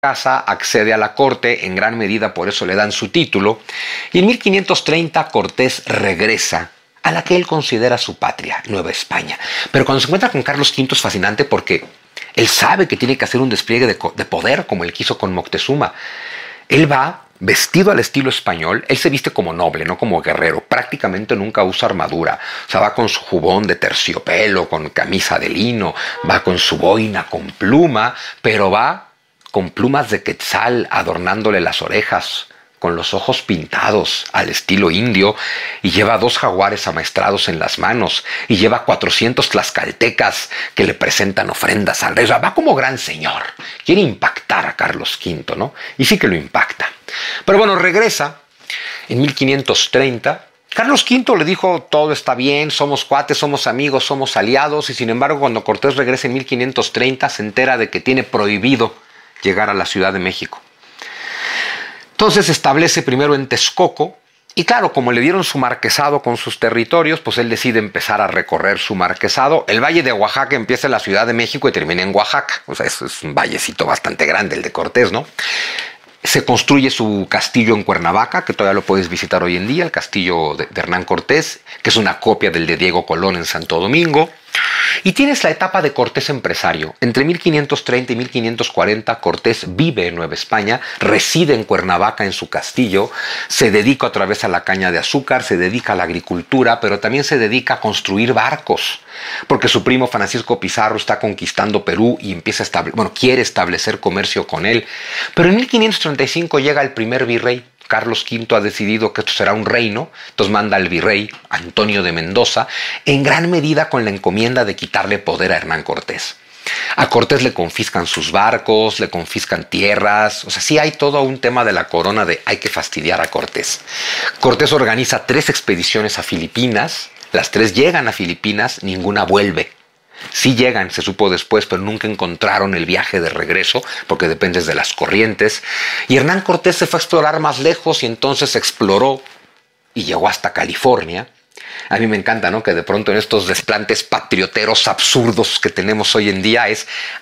casa, accede a la corte, en gran medida por eso le dan su título, y en 1530 Cortés regresa a la que él considera su patria, Nueva España. Pero cuando se encuentra con Carlos V es fascinante porque él sabe que tiene que hacer un despliegue de poder como él quiso con Moctezuma. Él va vestido al estilo español, él se viste como noble, no como guerrero, prácticamente nunca usa armadura, o sea, va con su jubón de terciopelo, con camisa de lino, va con su boina, con pluma, pero va con plumas de quetzal adornándole las orejas, con los ojos pintados al estilo indio, y lleva 2 jaguares amaestrados en las manos, y lleva 400 tlaxcaltecas que le presentan ofrendas al rey. O sea, va como gran señor. Quiere impactar a Carlos V, ¿no? Y sí que lo impacta. Pero bueno, regresa en 1530. Carlos V le dijo, todo está bien, somos cuates, somos amigos, somos aliados, y sin embargo cuando Cortés regresa en 1530 se entera de que tiene prohibido llegar a la Ciudad de México. Entonces se establece primero en Texcoco, y claro, como le dieron su marquesado con sus territorios, pues él decide empezar a recorrer su marquesado. El Valle de Oaxaca empieza en la Ciudad de México y termina en Oaxaca. O sea, es un vallecito bastante grande el de Cortés, ¿no? Se construye su castillo en Cuernavaca, que todavía lo puedes visitar hoy en día, el castillo de Hernán Cortés, que es una copia del de Diego Colón en Santo Domingo. Y tienes la etapa de Cortés empresario. Entre 1530 y 1540 Cortés vive en Nueva España, reside en Cuernavaca en su castillo, se dedica otra vez a la caña de azúcar, se dedica a la agricultura, pero también se dedica a construir barcos, porque su primo Francisco Pizarro está conquistando Perú y quiere establecer comercio con él. Pero en 1535 llega el primer virrey. Carlos V ha decidido que esto será un reino, entonces manda al virrey Antonio de Mendoza, en gran medida con la encomienda de quitarle poder a Hernán Cortés. A Cortés le confiscan sus barcos, le confiscan tierras, o sea, sí hay todo un tema de la corona de hay que fastidiar a Cortés. Cortés organiza 3 expediciones a Filipinas, las 3 llegan a Filipinas, ninguna vuelve. Sí llegan, se supo después, pero nunca encontraron el viaje de regreso, porque dependes de las corrientes. Y Hernán Cortés se fue a explorar más lejos y entonces exploró y llegó hasta California. A mí me encanta, ¿no?, que de pronto en estos desplantes patrioteros absurdos que tenemos hoy en día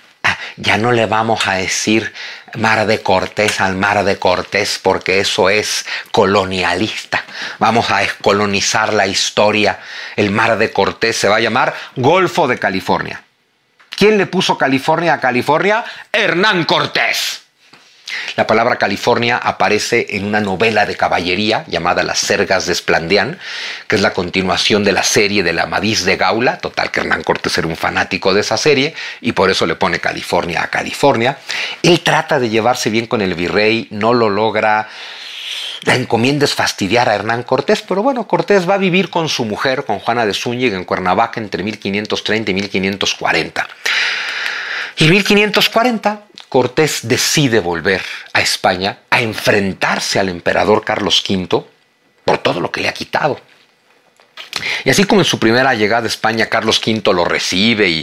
ya no le vamos a decir Mar de Cortés al Mar de Cortés porque eso es colonialista. Vamos a descolonizar la historia. El Mar de Cortés se va a llamar Golfo de California. ¿Quién le puso California a California? Hernán Cortés. La palabra California aparece en una novela de caballería llamada Las Sergas de Esplandián, que es la continuación de la serie de la Amadís de Gaula. Total, que Hernán Cortés era un fanático de esa serie y por eso le pone California a California. Él trata de llevarse bien con el virrey, no lo logra. La encomienda es fastidiar a Hernán Cortés, pero bueno, Cortés va a vivir con su mujer, con Juana de Zúñiga, en Cuernavaca entre 1530 y 1540. Y en 1540 Cortés decide volver a España a enfrentarse al emperador Carlos V por todo lo que le ha quitado. Y así como en su primera llegada a España Carlos V lo recibe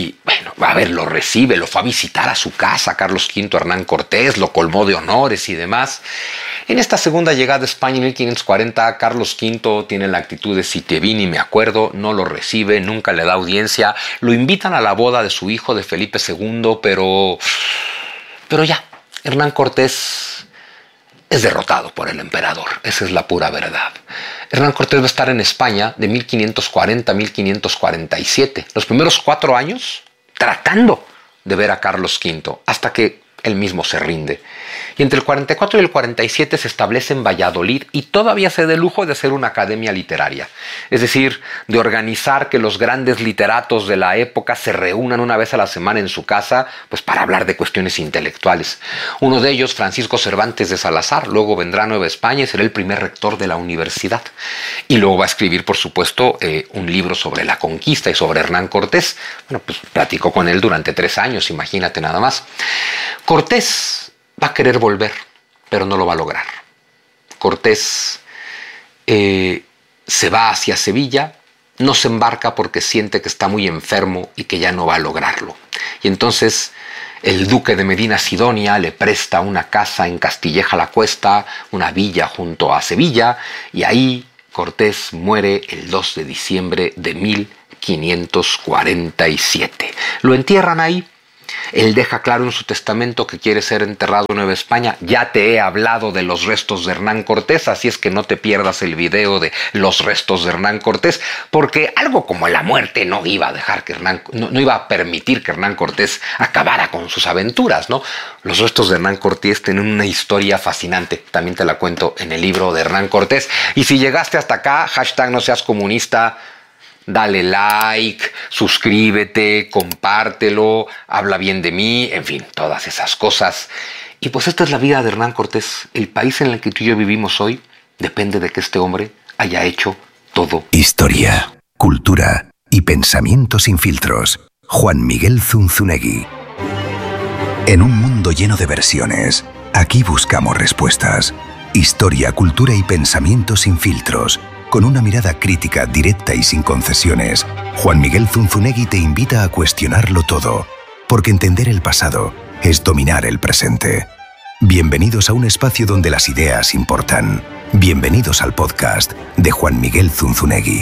lo recibe, lo fue a visitar a su casa Carlos V Hernán Cortés, lo colmó de honores y demás. En esta segunda llegada a España en 1540 Carlos V tiene la actitud de si te vi ni me acuerdo, no lo recibe, nunca le da audiencia, lo invitan a la boda de su hijo de Felipe II, pero ya, Hernán Cortés es derrotado por el emperador, esa es la pura verdad. Hernán Cortés va a estar en España de 1540 a 1547, los primeros 4 años tratando de ver a Carlos V, hasta que él mismo se rinde. Y entre el 44 y el 47 se establece en Valladolid y todavía se da el lujo de hacer una academia literaria. Es decir, de organizar que los grandes literatos de la época se reúnan una vez a la semana en su casa, pues para hablar de cuestiones intelectuales. Uno de ellos, Francisco Cervantes de Salazar, luego vendrá a Nueva España y será el primer rector de la universidad. Y luego va a escribir, por supuesto, un libro sobre la conquista y sobre Hernán Cortés. Bueno, pues platicó con él durante 3 años, imagínate nada más. Cortés va a querer volver, pero no lo va a lograr. Cortés se va hacia Sevilla, no se embarca porque siente que está muy enfermo y que ya no va a lograrlo. Y entonces el duque de Medina Sidonia le presta una casa en Castilleja la Cuesta, una villa junto a Sevilla, y ahí Cortés muere el 2 de diciembre de 1547. Lo entierran ahí. Él deja claro en su testamento que quiere ser enterrado en Nueva España. Ya te he hablado de los restos de Hernán Cortés, así es que no te pierdas el video de los restos de Hernán Cortés, porque algo como la muerte no iba a dejar que no iba a permitir que Hernán Cortés acabara con sus aventuras, ¿no? Los restos de Hernán Cortés tienen una historia fascinante, también te la cuento en el libro de Hernán Cortés. Y si llegaste hasta acá, hashtag no seas comunista, dale like, suscríbete, compártelo, habla bien de mí, en fin, todas esas cosas. Y pues esta es la vida de Hernán Cortés. El país en el que tú y yo vivimos hoy depende de que este hombre haya hecho todo. Historia, cultura y pensamiento sin filtros. Juan Miguel Zunzunegui. En un mundo lleno de versiones, aquí buscamos respuestas. Historia, cultura y pensamiento sin filtros. Con una mirada crítica, directa y sin concesiones, Juan Miguel Zunzunegui te invita a cuestionarlo todo, porque entender el pasado es dominar el presente. Bienvenidos a un espacio donde las ideas importan. Bienvenidos al podcast de Juan Miguel Zunzunegui.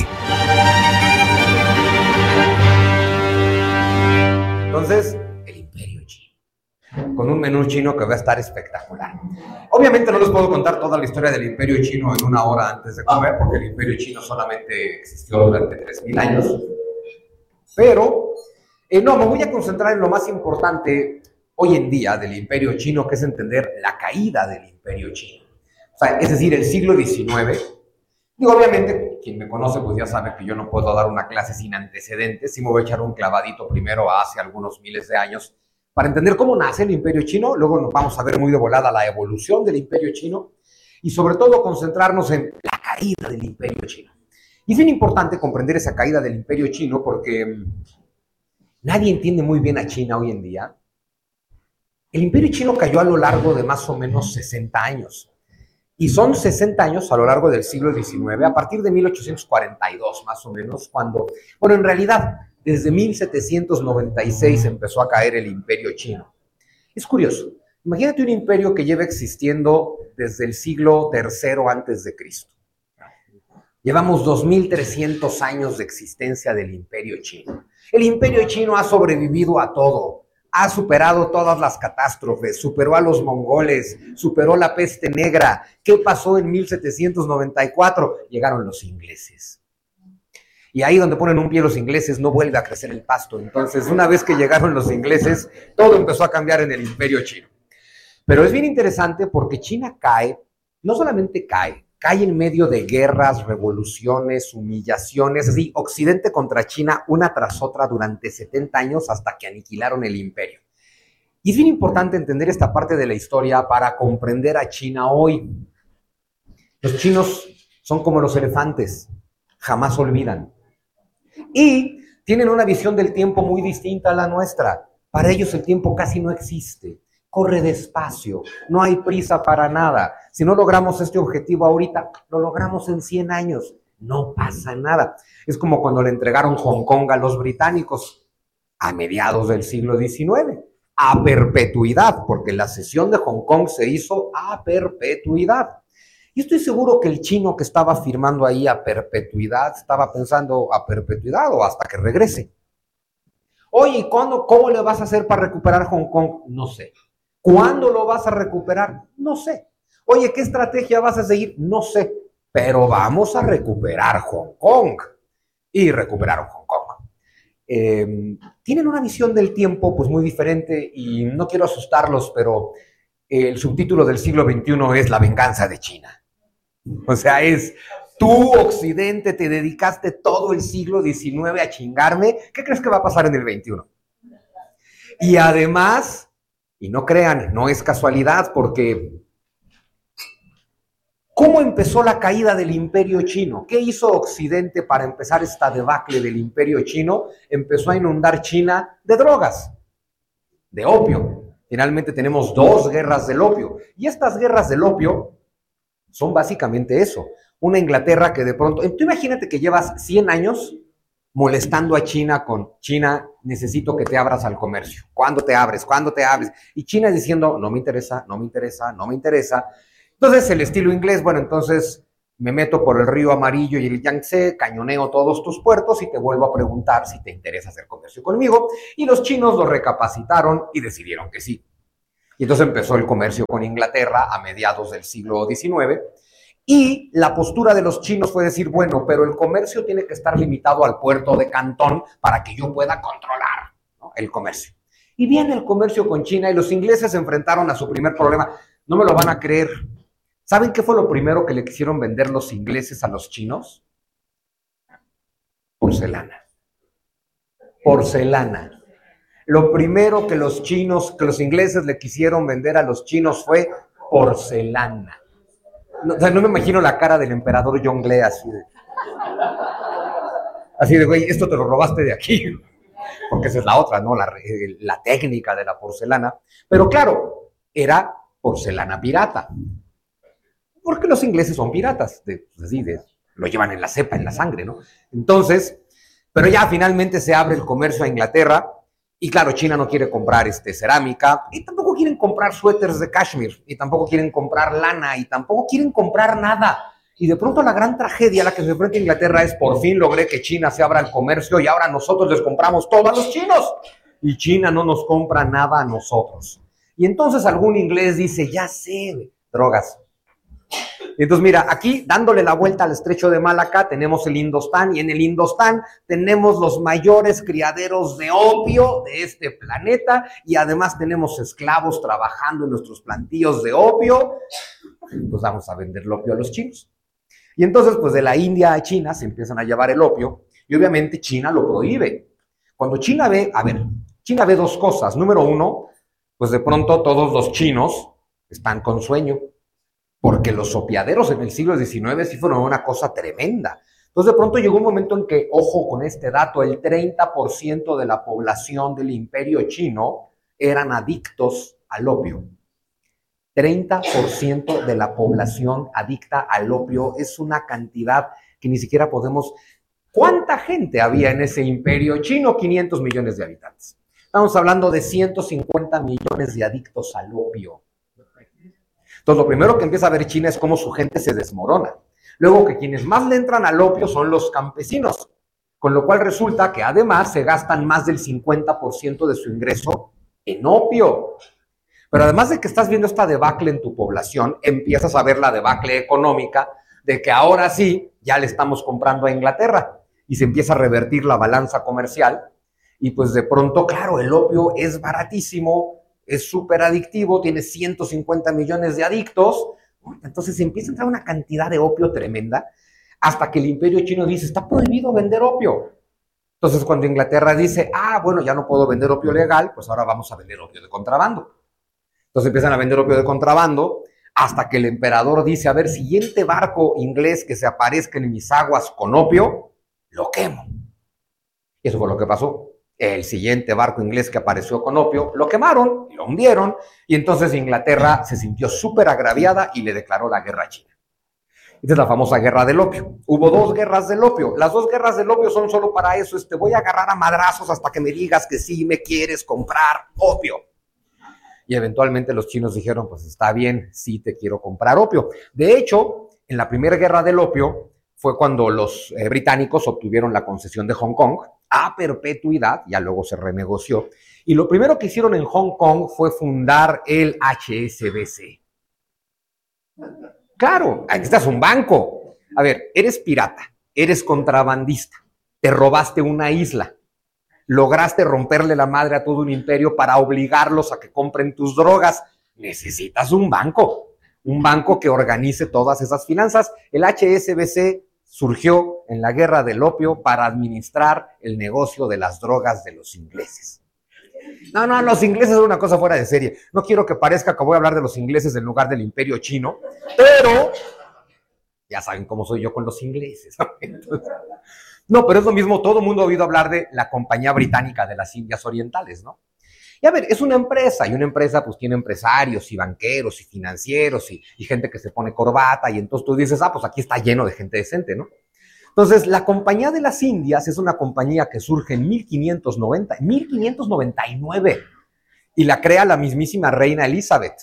Entonces, el Imperio Chino, con un menú chino que va a estar espectacular. Obviamente no les puedo contar toda la historia del Imperio Chino en una hora antes de comer, porque el Imperio Chino solamente existió durante 3000 años. Pero, no, me voy a concentrar en lo más importante hoy en día del Imperio Chino, que es entender la caída del Imperio Chino. O sea, es decir, el siglo XIX. Digo, obviamente, quien me conoce pues ya sabe que yo no puedo dar una clase sin antecedentes. Sí me voy a echar un clavadito primero a hace algunos miles de años para entender cómo nace el Imperio Chino. Luego nos vamos a ver muy de volada la evolución del Imperio Chino y sobre todo concentrarnos en la caída del Imperio Chino. Y es bien importante comprender esa caída del Imperio Chino porque nadie entiende muy bien a China hoy en día. El Imperio Chino cayó a lo largo de más o menos 60 años. Y son 60 años a lo largo del siglo XIX, a partir de 1842 más o menos, cuando, bueno, en realidad, desde 1796 empezó a caer el Imperio Chino. Es curioso, imagínate un imperio que lleva existiendo desde el siglo III antes de Cristo. Llevamos 2300 años de existencia del Imperio Chino. El Imperio Chino ha sobrevivido a todo. Ha superado todas las catástrofes, superó a los mongoles, superó la peste negra. ¿Qué pasó en 1794? Llegaron los ingleses. Y ahí donde ponen un pie los ingleses no vuelve a crecer el pasto. Entonces, una vez que llegaron los ingleses, todo empezó a cambiar en el Imperio Chino. Pero es bien interesante porque China cae, no solamente cae en medio de guerras, revoluciones, humillaciones, así, Occidente contra China, una tras otra durante 70 años hasta que aniquilaron el imperio. Y es bien importante entender esta parte de la historia para comprender a China hoy. Los chinos son como los elefantes, jamás olvidan. Y tienen una visión del tiempo muy distinta a la nuestra. Para ellos el tiempo casi no existe. Corre despacio, no hay prisa para nada. Si no logramos este objetivo ahorita, lo logramos en 100 años. No pasa nada. Es como cuando le entregaron Hong Kong a los británicos a mediados del siglo XIX, a perpetuidad, porque la cesión de Hong Kong se hizo a perpetuidad. Y estoy seguro que el chino que estaba firmando ahí a perpetuidad, estaba pensando a perpetuidad o hasta que regrese. Oye, ¿cómo le vas a hacer para recuperar Hong Kong? No sé. ¿Cuándo lo vas a recuperar? No sé. Oye, ¿qué estrategia vas a seguir? No sé. Pero vamos a recuperar Hong Kong. Y recuperaron Hong Kong. Tienen una visión del tiempo pues muy diferente y no quiero asustarlos, pero el subtítulo del siglo XXI es La venganza de China. O sea, es tú, Occidente, te dedicaste todo el siglo XIX a chingarme. ¿Qué crees que va a pasar en el XXI? Y además... Y no crean, no es casualidad, porque ¿cómo empezó la caída del Imperio Chino? ¿Qué hizo Occidente para empezar esta debacle del Imperio Chino? Empezó a inundar China de drogas, de opio. Finalmente tenemos 2 guerras del opio. Y estas guerras del opio son básicamente eso. Una Inglaterra que de pronto... Tú imagínate que llevas 100 años... molestando a China con, China, necesito que te abras al comercio. ¿Cuándo te abres? ¿Cuándo te abres? Y China diciendo, no me interesa, no me interesa, no me interesa. Entonces, el estilo inglés, bueno, entonces me meto por el río Amarillo y el Yangtze, cañoneo todos tus puertos y te vuelvo a preguntar si te interesa hacer comercio conmigo. Y los chinos lo recapacitaron y decidieron que sí. Y entonces empezó el comercio con Inglaterra a mediados del siglo XIX. Y la postura de los chinos fue decir, bueno, pero el comercio tiene que estar limitado al puerto de Cantón para que yo pueda controlar, ¿no?, el comercio. Y viene el comercio con China y los ingleses se enfrentaron a su primer problema. No me lo van a creer. ¿Saben qué fue lo primero que le quisieron vender los ingleses a los chinos? Porcelana. Porcelana. Lo primero que los ingleses le quisieron vender a los chinos fue porcelana. No, o sea, no me imagino la cara del emperador Yongle así de, güey, esto te lo robaste de aquí. Porque esa es la otra, ¿no? La técnica de la porcelana. Pero claro, era porcelana pirata. Porque los ingleses son piratas, lo llevan en la cepa, en la sangre, ¿no? Entonces, pero ya finalmente se abre el comercio a Inglaterra y claro, China no quiere comprar cerámica y tampoco quieren comprar suéteres de cashmere y tampoco quieren comprar lana y tampoco quieren comprar nada. Y de pronto la gran tragedia a la que se enfrenta Inglaterra es por fin logré que China se abra el comercio y ahora nosotros les compramos todo a los chinos y China no nos compra nada a nosotros. Y entonces algún inglés dice, ya sé, drogas. Y entonces mira, aquí dándole la vuelta al estrecho de Malaca tenemos el Indostán y en el Indostán tenemos los mayores criaderos de opio de este planeta y además tenemos esclavos trabajando en nuestros plantíos de opio. Pues vamos a vender el opio a los chinos. Y entonces pues de la India a China se empiezan a llevar el opio y obviamente China lo prohíbe. Cuando China ve, China ve dos cosas. Número uno, pues de pronto todos los chinos están con sueño. Porque los opiaderos en el siglo XIX sí fueron una cosa tremenda. Entonces de pronto llegó un momento en que, ojo con este dato, el 30% de la población del imperio chino eran adictos al opio. 30% de la población adicta al opio es una cantidad que ni siquiera podemos... ¿Cuánta gente había en ese imperio chino? 500 millones de habitantes. Estamos hablando de 150 millones de adictos al opio. Entonces, lo primero que empieza a ver China es cómo su gente se desmorona. Luego, que quienes más le entran al opio son los campesinos, con lo cual resulta que además se gastan más del 50% de su ingreso en opio. Pero además de que estás viendo esta debacle en tu población, empiezas a ver la debacle económica de que ahora sí ya le estamos comprando a Inglaterra y se empieza a revertir la balanza comercial y pues de pronto, claro, el opio es baratísimo, es súper adictivo, tiene 150 millones de adictos, entonces empieza a entrar una cantidad de opio tremenda hasta que el imperio chino dice, está prohibido vender opio. Entonces cuando Inglaterra dice, bueno, ya no puedo vender opio legal, pues ahora vamos a vender opio de contrabando. Entonces empiezan a vender opio de contrabando hasta que el emperador dice, a ver, siguiente barco inglés que se aparezca en mis aguas con opio, lo quemo. Y eso fue lo que pasó. El siguiente barco inglés que apareció con opio, lo quemaron, lo hundieron, y entonces Inglaterra se sintió súper agraviada y le declaró la guerra a China. Esta es la famosa guerra del opio. Hubo dos guerras del opio. Las dos guerras del opio son solo para eso. Voy a agarrar a madrazos hasta que me digas que sí me quieres comprar opio. Y eventualmente los chinos dijeron, pues está bien, sí te quiero comprar opio. De hecho, en la primera guerra del opio fue cuando los británicos obtuvieron la concesión de Hong Kong a perpetuidad, ya luego se renegoció. Y lo primero que hicieron en Hong Kong fue fundar el HSBC. Claro, aquí estás un banco. A ver, eres pirata, eres contrabandista, te robaste una isla, lograste romperle la madre a todo un imperio para obligarlos a que compren tus drogas. Necesitas un banco que organice todas esas finanzas. El HSBC surgió en la guerra del opio para administrar el negocio de las drogas de los ingleses. No, los ingleses son una cosa fuera de serie. No quiero que parezca que voy a hablar de los ingleses en lugar del imperio chino, pero ya saben cómo soy yo con los ingleses. Entonces, no, pero es lo mismo, todo el mundo ha oído hablar de la Compañía Británica de las Indias Orientales, ¿no? Y a ver, es una empresa, y una empresa pues tiene empresarios y banqueros y financieros y gente que se pone corbata, y entonces tú dices, pues aquí está lleno de gente decente, ¿no? Entonces, la Compañía de las Indias es una compañía que surge en 1599, y la crea la mismísima reina Elizabeth.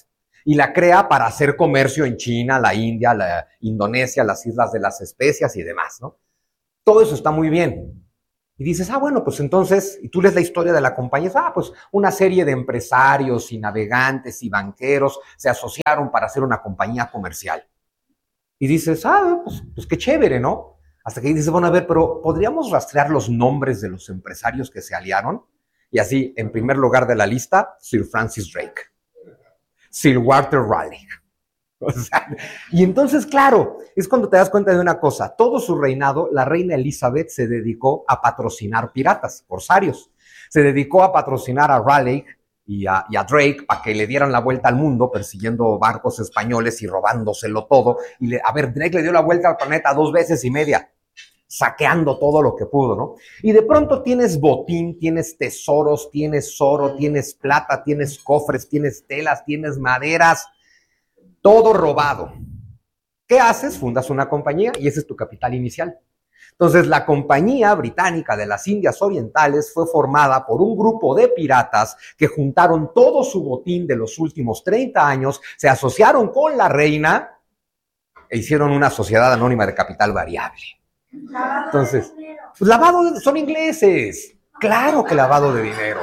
y la crea para hacer comercio en China, la India, la Indonesia, las Islas de las Especias y demás, ¿no? Todo eso está muy bien. Y dices, bueno, pues entonces, y tú lees la historia de la compañía, pues una serie de empresarios y navegantes y banqueros se asociaron para hacer una compañía comercial. Y dices, pues qué chévere, ¿no? Hasta que dices, bueno, a ver, pero ¿podríamos rastrear los nombres de los empresarios que se aliaron? Y así, en primer lugar de la lista, Sir Francis Drake, Sir Walter Raleigh. O sea, y entonces, claro, es cuando te das cuenta de una cosa. Todo su reinado, la reina Elizabeth se dedicó a patrocinar piratas, corsarios. Se dedicó a patrocinar a Raleigh y a Drake para que le dieran la vuelta al mundo persiguiendo barcos españoles y robándoselo todo. Y Drake le dio la vuelta al planeta 2 veces y media, saqueando todo lo que pudo, ¿no? Y de pronto tienes botín, tienes tesoros, tienes oro, tienes plata, tienes cofres, tienes telas, tienes maderas, todo robado. ¿Qué haces? Fundas una compañía y ese es tu capital inicial. Entonces, la Compañía Británica de las Indias Orientales fue formada por un grupo de piratas que juntaron todo su botín de los últimos 30 años, se asociaron con la reina e hicieron una sociedad anónima de capital variable. Entonces, pues lavado, son ingleses. Claro que lavado de dinero.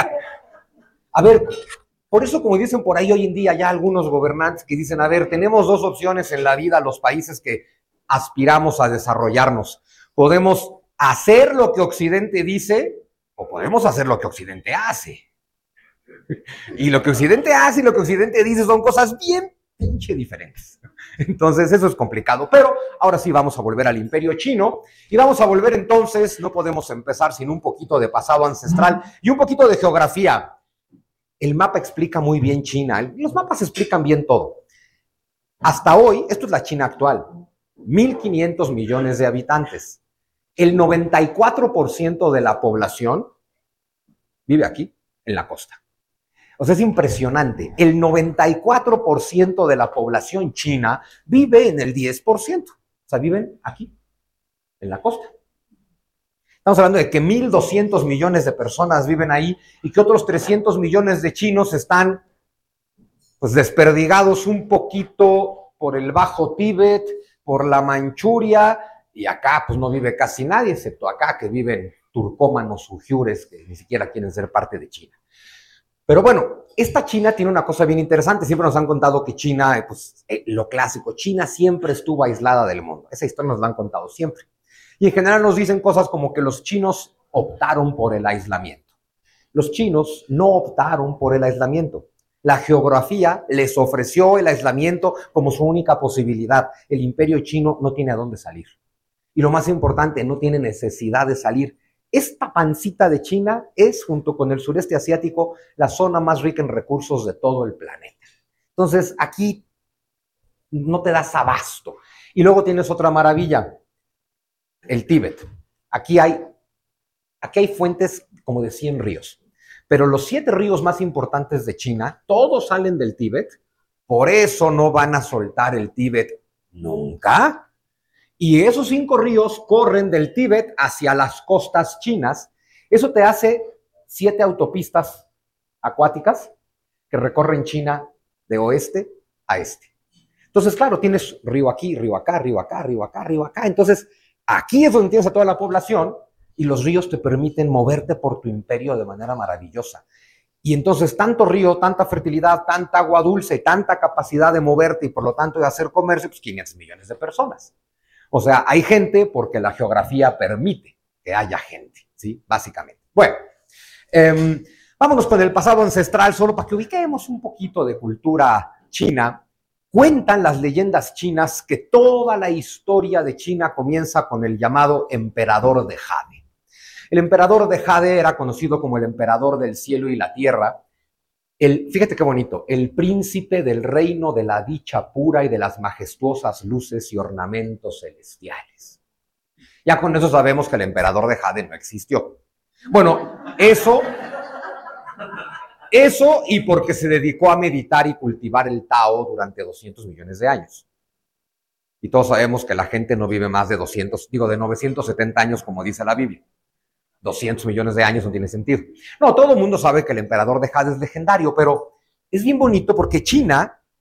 A ver, por eso, como dicen por ahí hoy en día ya algunos gobernantes que dicen, a ver, tenemos 2 opciones en la vida los países que aspiramos a desarrollarnos. Podemos hacer lo que Occidente dice o podemos hacer lo que Occidente hace. Y lo que Occidente hace y lo que Occidente dice son cosas bien pinche diferentes. Entonces, eso es complicado. Pero ahora sí vamos a volver al Imperio Chino y vamos a volver entonces, no podemos empezar sin un poquito de pasado ancestral y un poquito de geografía. El mapa explica muy bien China. Los mapas explican bien todo. Hasta hoy, esto es la China actual, 1.500 millones de habitantes. El 94% de la población vive aquí, en la costa. O sea, es impresionante. El 94% de la población china vive en el 10%. O sea, viven aquí, en la costa. Estamos hablando de que 1.200 millones de personas viven ahí y que otros 300 millones de chinos están pues desperdigados un poquito por el Bajo Tíbet, por la Manchuria, y acá pues no vive casi nadie, excepto acá que viven turcómanos, uigures, que ni siquiera quieren ser parte de China. Pero bueno, esta China tiene una cosa bien interesante. Siempre nos han contado que China, lo clásico, China siempre estuvo aislada del mundo. Esa historia nos la han contado siempre. Y en general nos dicen cosas como que los chinos optaron por el aislamiento. Los chinos no optaron por el aislamiento. La geografía les ofreció el aislamiento como su única posibilidad. El Imperio Chino no tiene a dónde salir. Y lo más importante, no tiene necesidad de salir. Esta pancita de China es, junto con el sureste asiático, la zona más rica en recursos de todo el planeta. Entonces, aquí no te das abasto. Y luego tienes otra maravilla, el Tíbet. Aquí hay fuentes como de 100 ríos. Pero los 7 ríos más importantes de China, todos salen del Tíbet. Por eso no van a soltar el Tíbet nunca. Y esos 5 ríos corren del Tíbet hacia las costas chinas. Eso te hace 7 autopistas acuáticas que recorren China de oeste a este. Entonces, claro, tienes río aquí, río acá, río acá, río acá, río acá. Entonces, aquí es donde tienes a toda la población y los ríos te permiten moverte por tu imperio de manera maravillosa. Y entonces, tanto río, tanta fertilidad, tanta agua dulce, tanta capacidad de moverte y por lo tanto de hacer comercio, pues 500 millones de personas. O sea, hay gente porque la geografía permite que haya gente, ¿sí? Básicamente. Bueno, vámonos con el pasado ancestral, solo para que ubiquemos un poquito de cultura china. Cuentan las leyendas chinas que toda la historia de China comienza con el llamado emperador de Jade. El emperador de Jade era conocido como el emperador del cielo y la tierra. Fíjate qué bonito, el príncipe del reino de la dicha pura y de las majestuosas luces y ornamentos celestiales. Ya con eso sabemos que el emperador de Jade no existió. Bueno, eso y porque se dedicó a meditar y cultivar el Tao durante 200 millones de años. Y todos sabemos que la gente no vive más de 970 años como dice la Biblia. 200 millones de años no tiene sentido. No, todo el mundo sabe que el emperador de Jade es legendario, pero es bien bonito porque China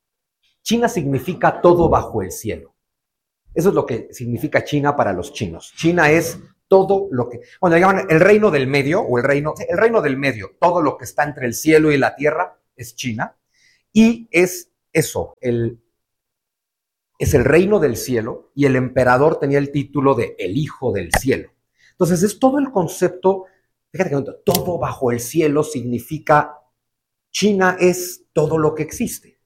China significa todo bajo el cielo. Eso es lo que significa China para los chinos. China es todo lo que, bueno, le llaman el reino del medio, o el reino del medio, todo lo que está entre el cielo y la tierra es China, y es eso, es el reino del cielo, y el emperador tenía el título de el hijo del cielo. Entonces es todo el concepto, fíjate que todo bajo el cielo significa China es todo lo que existe,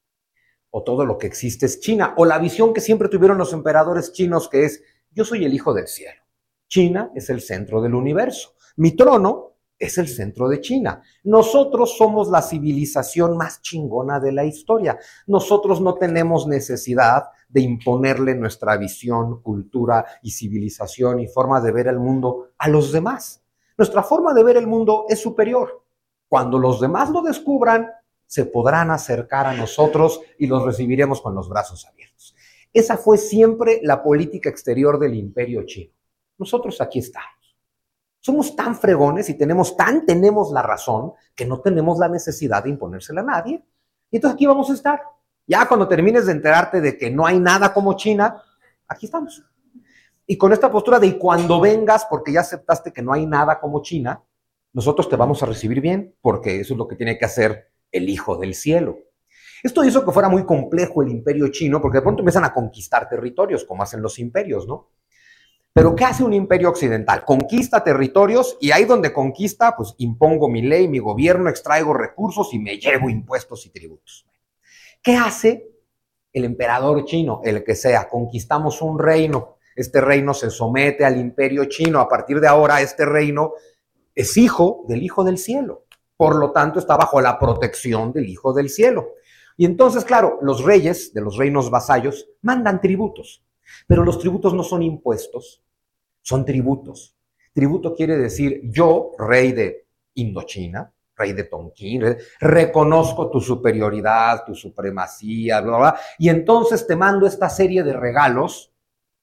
o todo lo que existe es China, o la visión que siempre tuvieron los emperadores chinos, que es yo soy el hijo del cielo. China es el centro del universo. Mi trono es el centro de China. Nosotros somos la civilización más chingona de la historia. Nosotros no tenemos necesidad de imponerle nuestra visión, cultura y civilización y forma de ver el mundo a los demás. Nuestra forma de ver el mundo es superior. Cuando los demás lo descubran, se podrán acercar a nosotros y los recibiremos con los brazos abiertos. Esa fue siempre la política exterior del Imperio Chino. Nosotros aquí estamos. Somos tan fregones y tenemos la razón que no tenemos la necesidad de imponérsela a nadie. Y entonces aquí vamos a estar. Ya cuando termines de enterarte de que no hay nada como China, aquí estamos. Y con esta postura de y cuando vengas, porque ya aceptaste que no hay nada como China, nosotros te vamos a recibir bien, porque eso es lo que tiene que hacer el Hijo del Cielo. Esto hizo que fuera muy complejo el Imperio Chino, porque de pronto empiezan a conquistar territorios, como hacen los imperios, ¿no? Pero ¿qué hace un imperio occidental? Conquista territorios y ahí donde conquista, pues impongo mi ley, mi gobierno, extraigo recursos y me llevo impuestos y tributos. ¿Qué hace el emperador chino? El que sea, conquistamos un reino. Este reino se somete al imperio chino. A partir de ahora, este reino es hijo del Hijo del Cielo. Por lo tanto, está bajo la protección del Hijo del Cielo. Y entonces, claro, los reyes de los reinos vasallos mandan tributos. Pero los tributos no son impuestos, son tributos. Tributo quiere decir yo, rey de Indochina, rey de Tonquín, reconozco tu superioridad, tu supremacía, bla, bla, bla, y entonces te mando esta serie de regalos.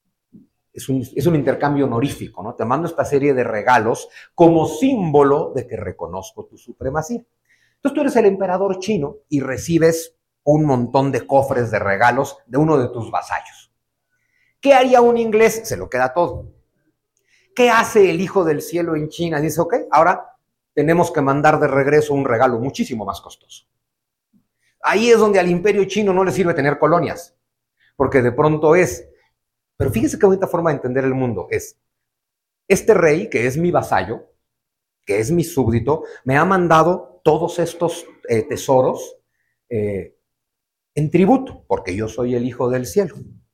Es un intercambio honorífico, ¿no? Te mando esta serie de regalos como símbolo de que reconozco tu supremacía. Entonces tú eres el emperador chino y recibes un montón de cofres de regalos de uno de tus vasallos. ¿Qué haría un inglés? Se lo queda todo. ¿Qué hace el Hijo del Cielo en China? Dice, ok, ahora tenemos que mandar de regreso un regalo muchísimo más costoso. Ahí es donde al Imperio Chino no le sirve tener colonias, porque de pronto pero fíjese qué bonita forma de entender el mundo es, este rey, que es mi vasallo, que es mi súbdito, me ha mandado todos estos tesoros en tributo, porque yo soy el Hijo del Cielo.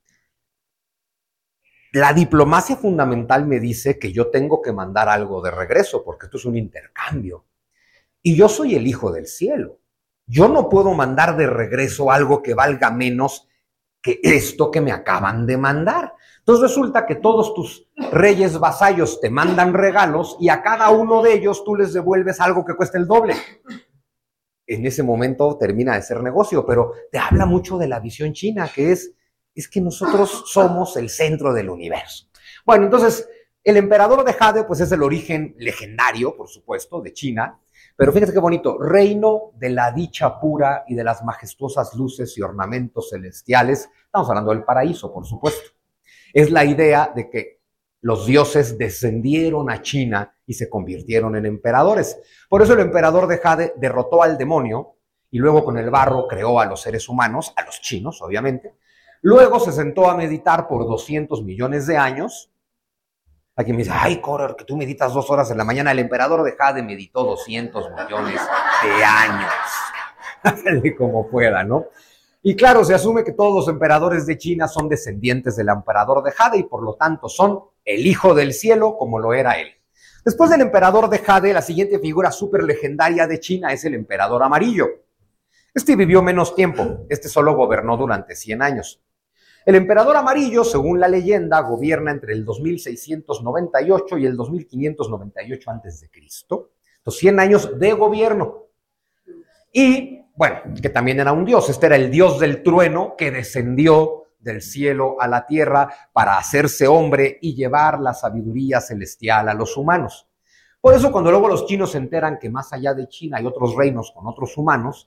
La diplomacia fundamental me dice que yo tengo que mandar algo de regreso, porque esto es un intercambio. Y yo soy el Hijo del Cielo. Yo no puedo mandar de regreso algo que valga menos que esto que me acaban de mandar. Entonces resulta que todos tus reyes vasallos te mandan regalos y a cada uno de ellos tú les devuelves algo que cueste el doble. En ese momento termina de ser negocio, pero te habla mucho de la visión china, que es que nosotros somos el centro del universo. Bueno, entonces, el emperador de Jade, pues es el origen legendario, por supuesto, de China, pero fíjense qué bonito, reino de la dicha pura y de las majestuosas luces y ornamentos celestiales. Estamos hablando del paraíso, por supuesto. Es la idea de que los dioses descendieron a China y se convirtieron en emperadores. Por eso el emperador de Jade derrotó al demonio y luego con el barro creó a los seres humanos, a los chinos, obviamente. Luego se sentó a meditar por 200 millones de años. Aquí me dice, ay, Cora, que tú meditas 2 horas en la mañana. El emperador de Jade meditó 200 millones de años. Háganle como pueda, ¿no? Y claro, se asume que todos los emperadores de China son descendientes del emperador de Jade y por lo tanto son el Hijo del Cielo como lo era él. Después del emperador de Jade, la siguiente figura súper legendaria de China es el emperador amarillo. Este vivió menos tiempo. Este solo gobernó durante 100 años. El emperador amarillo, según la leyenda, gobierna entre el 2698 y el 2598 a.C. Los 100 años de gobierno. Y, bueno, que también era un dios. Este era el dios del trueno que descendió del cielo a la tierra para hacerse hombre y llevar la sabiduría celestial a los humanos. Por eso, cuando luego los chinos se enteran que más allá de China hay otros reinos con otros humanos,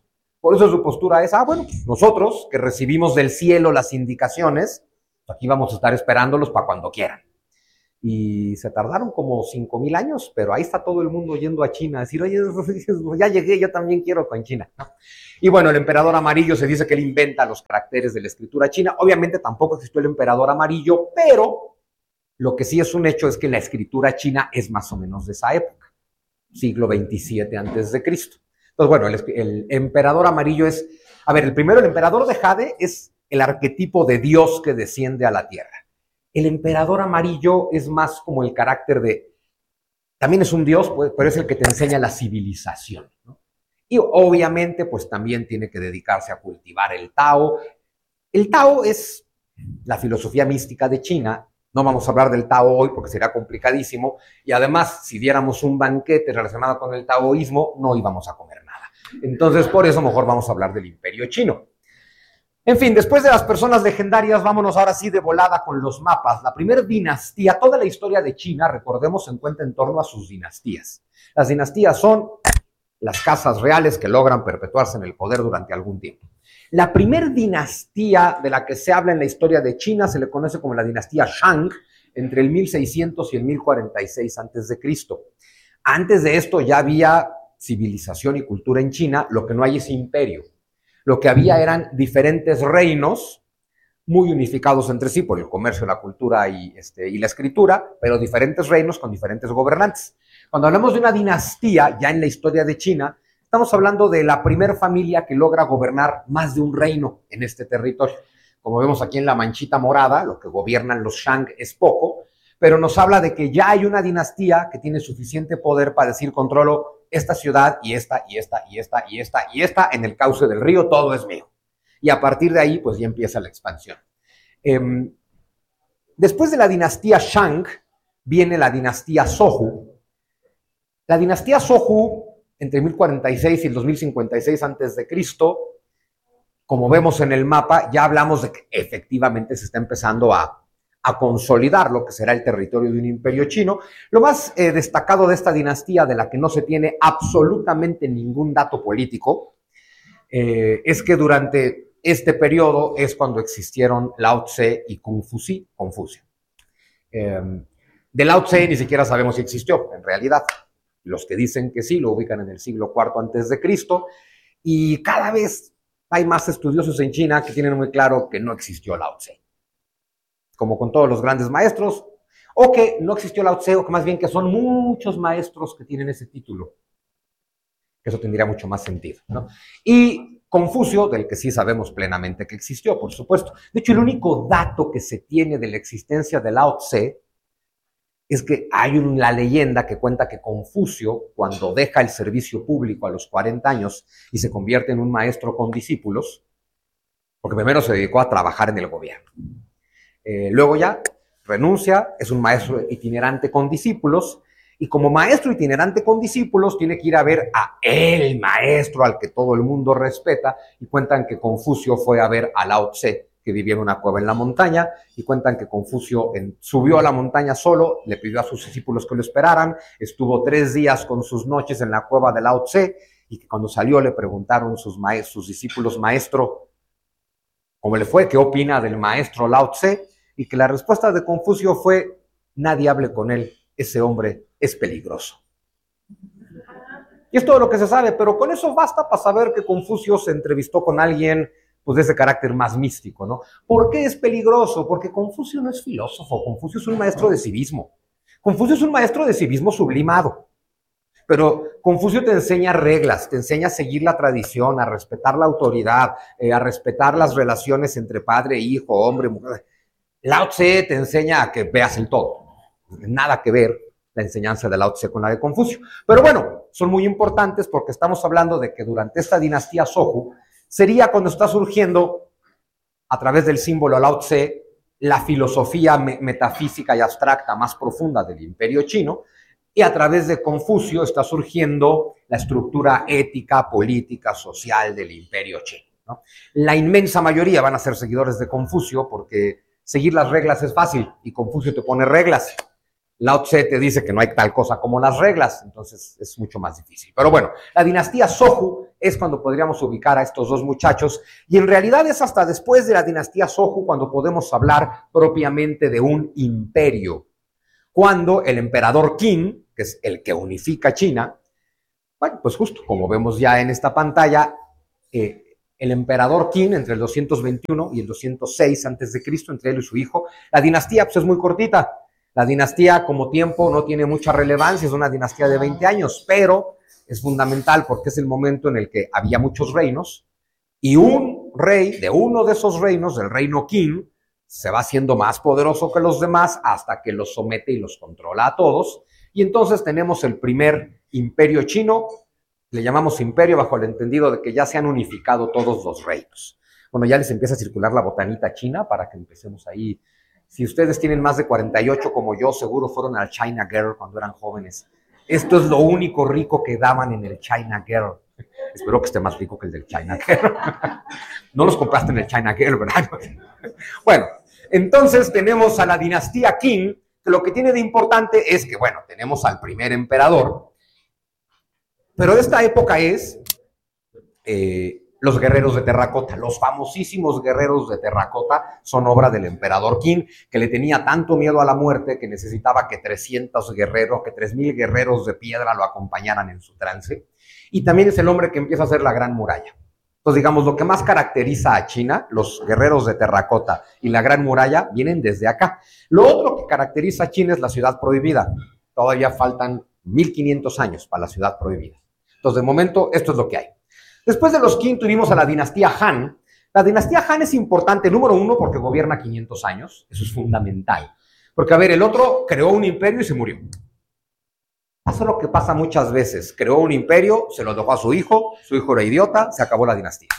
Por eso su postura es, bueno, nosotros que recibimos del cielo las indicaciones, aquí vamos a estar esperándolos para cuando quieran. Y se tardaron como 5,000 años, pero ahí está todo el mundo yendo a China a decir, oye, ya llegué, yo también quiero con China, ¿no? Y bueno, el emperador amarillo se dice que él inventa los caracteres de la escritura china. Obviamente tampoco existió el emperador amarillo, pero lo que sí es un hecho es que la escritura china es más o menos de esa época, siglo XXVII antes de Cristo. Entonces, bueno, el emperador amarillo es, el emperador de Jade es el arquetipo de Dios que desciende a la tierra. El emperador amarillo es más como el carácter de, también es un dios, pues, pero es el que te enseña la civilización, ¿no? Y obviamente, pues también tiene que dedicarse a cultivar el Tao. El Tao es la filosofía mística de China. No vamos a hablar del Tao hoy porque sería complicadísimo. Y además, si diéramos un banquete relacionado con el taoísmo, no íbamos a comer nada. Entonces, por eso mejor vamos a hablar del Imperio Chino. En fin, después de las personas legendarias, vámonos ahora sí de volada con los mapas. La primera dinastía, toda la historia de China, recordemos, se encuentra en torno a sus dinastías. Las dinastías son las casas reales que logran perpetuarse en el poder durante algún tiempo. La primera dinastía de la que se habla en la historia de China se le conoce como la dinastía Shang, entre el 1600 y el 1046 a.C. Antes de esto ya había civilización y cultura en China, lo que no hay es imperio. Lo que había eran diferentes reinos muy unificados entre sí por el comercio, la cultura y la escritura, pero diferentes reinos con diferentes gobernantes. Cuando hablamos de una dinastía, ya en la historia de China, estamos hablando de la primera familia que logra gobernar más de un reino en este territorio. Como vemos aquí en la manchita morada, lo que gobiernan los Shang es poco, pero nos habla de que ya hay una dinastía que tiene suficiente poder para decir, controlo esta ciudad y esta, y esta, y esta, y esta, y esta, en el cauce del río, todo es mío. Y a partir de ahí, pues ya empieza la expansión. Después de la dinastía Shang, viene la dinastía Zhou. La dinastía Zhou, entre 1046 y el 2056 a.C., como vemos en el mapa, ya hablamos de que efectivamente se está empezando a consolidar lo que será el territorio de un imperio chino. Lo más destacado de esta dinastía, de la que no se tiene absolutamente ningún dato político, es que durante este periodo es cuando existieron Lao Tse y Confucio. De Lao Tse ni siquiera sabemos si existió, en realidad. Los que dicen que sí lo ubican en el siglo IV antes de Cristo, y cada vez hay más estudiosos en China que tienen muy claro que no existió Lao Tse. Como con todos los grandes maestros, o que no existió Lao Tse, o que más bien que son muchos maestros que tienen ese título. Eso tendría mucho más sentido, ¿no? Y Confucio, del que sí sabemos plenamente que existió, por supuesto. De hecho, el único dato que se tiene de la existencia de Lao Tse es que hay la leyenda que cuenta que Confucio, cuando deja el servicio público a los 40 años y se convierte en un maestro con discípulos, porque primero se dedicó a trabajar en el gobierno. Luego ya renuncia, es un maestro itinerante con discípulos, y como maestro itinerante con discípulos tiene que ir a ver a el maestro al que todo el mundo respeta, y cuentan que Confucio fue a ver a Lao Tse, que vivía en una cueva en la montaña, y cuentan que Confucio subió a la montaña solo, le pidió a sus discípulos que lo esperaran, estuvo 3 días con sus noches en la cueva de Lao Tse, y que cuando salió le preguntaron sus discípulos, maestro, ¿cómo le fue? ¿Qué opina del maestro Lao Tse? Y que la respuesta de Confucio fue, nadie hable con él, ese hombre es peligroso. Y es todo lo que se sabe, pero con eso basta para saber que Confucio se entrevistó con alguien pues de ese carácter más místico, ¿no? ¿Por qué es peligroso? Porque Confucio no es filósofo, Confucio es un maestro de civismo. Confucio es un maestro de civismo sublimado. Pero Confucio te enseña reglas, te enseña a seguir la tradición, a respetar la autoridad, a respetar las relaciones entre padre, hijo, hombre, mujer. Lao Tse te enseña a que veas el todo. Nada que ver la enseñanza de Lao Tse con la de Confucio. Pero bueno, son muy importantes porque estamos hablando de que durante esta dinastía Zhou sería cuando está surgiendo, a través del símbolo Lao Tse, la filosofía metafísica y abstracta más profunda del Imperio Chino, y a través de Confucio está surgiendo la estructura ética, política, social del Imperio Chino, ¿no? La inmensa mayoría van a ser seguidores de Confucio porque seguir las reglas es fácil y Confucio te pone reglas. Lao Tse te dice que no hay tal cosa como las reglas, entonces es mucho más difícil. Pero bueno, la dinastía Zhou es cuando podríamos ubicar a estos dos muchachos, y en realidad es hasta después de la dinastía Zhou cuando podemos hablar propiamente de un imperio, cuando el emperador Qin, que es el que unifica China, bueno, pues justo como vemos ya en esta pantalla, el emperador Qin entre el 221 y el 206 a.C., entre él y su hijo, la dinastía pues es muy cortita. La dinastía como tiempo no tiene mucha relevancia, es una dinastía de 20 años, pero es fundamental porque es el momento en el que había muchos reinos y un rey de uno de esos reinos, del reino Qin, se va haciendo más poderoso que los demás hasta que los somete y los controla a todos. Y entonces tenemos el primer imperio chino, le llamamos imperio bajo el entendido de que ya se han unificado todos los reinos. Bueno, ya les empieza a circular la botanita china para que empecemos ahí. Si ustedes tienen más de 48 como yo, seguro fueron al China Girl cuando eran jóvenes. Esto es lo único rico que daban en el China Girl. Espero que esté más rico que el del China Girl. No los compraste en el China Girl, ¿verdad? Bueno, entonces tenemos a la dinastía Qin, que lo que tiene de importante es que, bueno, tenemos al primer emperador, pero esta época es los guerreros de terracota. Los famosísimos guerreros de terracota son obra del emperador Qin, que le tenía tanto miedo a la muerte que necesitaba que 300 guerreros, que 3000 guerreros de piedra lo acompañaran en su trance. Y también es el hombre que empieza a hacer la Gran Muralla. Entonces, digamos, lo que más caracteriza a China, los guerreros de terracota y la Gran Muralla, vienen desde acá. Lo otro que caracteriza a China es la ciudad prohibida. Todavía faltan 1500 años para la ciudad prohibida. Entonces, de momento, esto es lo que hay. Después de los Qin tuvimos a la dinastía Han. La dinastía Han es importante, número uno, porque gobierna 500 años. Eso es fundamental. Porque, a ver, el otro creó un imperio y se murió. Pasa lo que pasa muchas veces. Creó un imperio, se lo dejó a su hijo era idiota, se acabó la dinastía.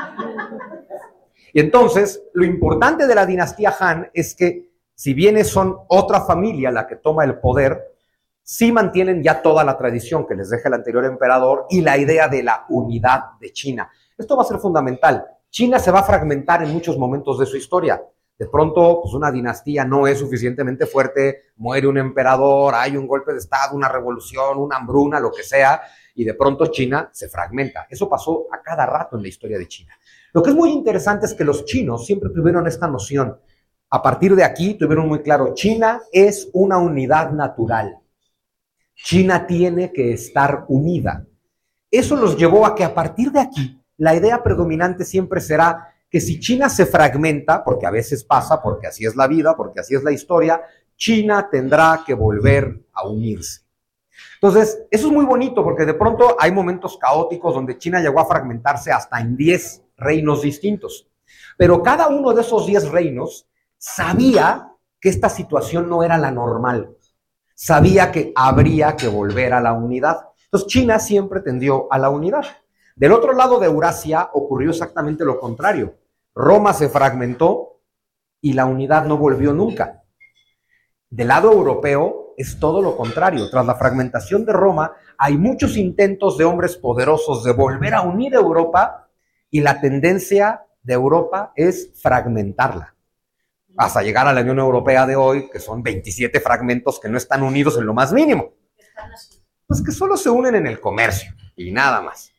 Y entonces, lo importante de la dinastía Han es que, si bien son otra familia la que toma el poder, sí mantienen ya toda la tradición que les deja el anterior emperador y la idea de la unidad de China. Esto va a ser fundamental. China se va a fragmentar en muchos momentos de su historia. De pronto, pues una dinastía no es suficientemente fuerte, muere un emperador, hay un golpe de estado, una revolución, una hambruna, lo que sea, y de pronto China se fragmenta. Eso pasó a cada rato en la historia de China. Lo que es muy interesante es que los chinos siempre tuvieron esta noción. A partir de aquí tuvieron muy claro, China es una unidad natural. China tiene que estar unida. Eso los llevó a que a partir de aquí, la idea predominante siempre será que si China se fragmenta, porque a veces pasa, porque así es la vida, porque así es la historia, China tendrá que volver a unirse. Entonces, eso es muy bonito, porque de pronto hay momentos caóticos donde China llegó a fragmentarse hasta en 10 reinos distintos. Pero cada uno de esos 10 reinos sabía que esta situación no era la normal. Sabía que habría que volver a la unidad. Entonces, China siempre tendió a la unidad. Del otro lado de Eurasia ocurrió exactamente lo contrario. Roma se fragmentó y la unidad no volvió nunca. Del lado europeo es todo lo contrario. Tras la fragmentación de Roma, hay muchos intentos de hombres poderosos de volver a unir Europa y la tendencia de Europa es fragmentarla. Hasta llegar a la Unión Europea de hoy, que son 27 fragmentos que no están unidos en lo más mínimo. Pues que solo se unen en el comercio y nada más.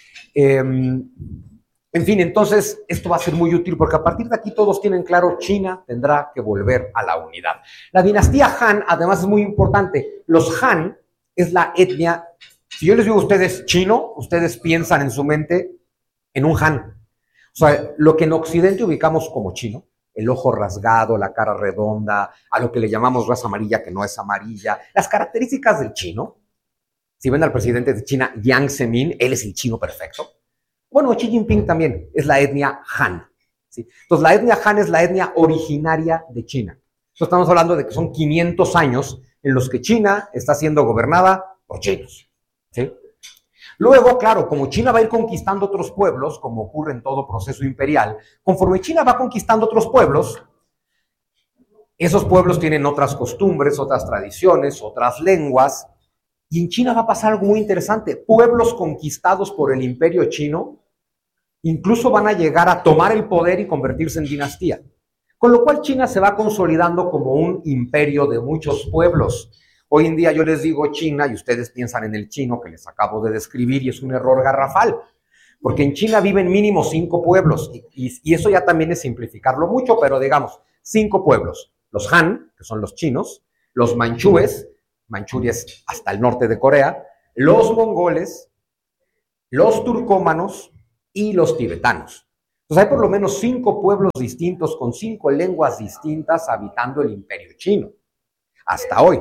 En fin, entonces esto va a ser muy útil porque a partir de aquí todos tienen claro, China tendrá que volver a la unidad. La dinastía Han, además, es muy importante. Los Han es la etnia. Si yo les digo a ustedes chino, ustedes piensan en su mente en un Han. O sea, lo que en Occidente ubicamos como chino, el ojo rasgado, la cara redonda, a lo que le llamamos raza amarilla que no es amarilla, las características del chino. Si ven al presidente de China, Jiang Zemin, él es el chino perfecto. Bueno, Xi Jinping también es la etnia Han. ¿Sí? Entonces, la etnia Han es la etnia originaria de China. Entonces, estamos hablando de que son 500 años en los que China está siendo gobernada por chinos. ¿Sí? Luego, claro, como China va a ir conquistando otros pueblos, como ocurre en todo proceso imperial, conforme China va conquistando otros pueblos, esos pueblos tienen otras costumbres, otras tradiciones, otras lenguas. Y en China va a pasar algo muy interesante. Pueblos conquistados por el imperio chino incluso van a llegar a tomar el poder y convertirse en dinastía. Con lo cual China se va consolidando como un imperio de muchos pueblos. Hoy en día yo les digo China y ustedes piensan en el chino que les acabo de describir y es un error garrafal, porque en China viven mínimo 5 pueblos y eso ya también es simplificarlo mucho, pero digamos 5 pueblos. Los Han, que son los chinos, los manchúes, Manchuria es hasta el norte de Corea, los mongoles, los turcómanos y los tibetanos. Entonces hay por lo menos 5 pueblos distintos con 5 lenguas distintas habitando el imperio chino, hasta hoy.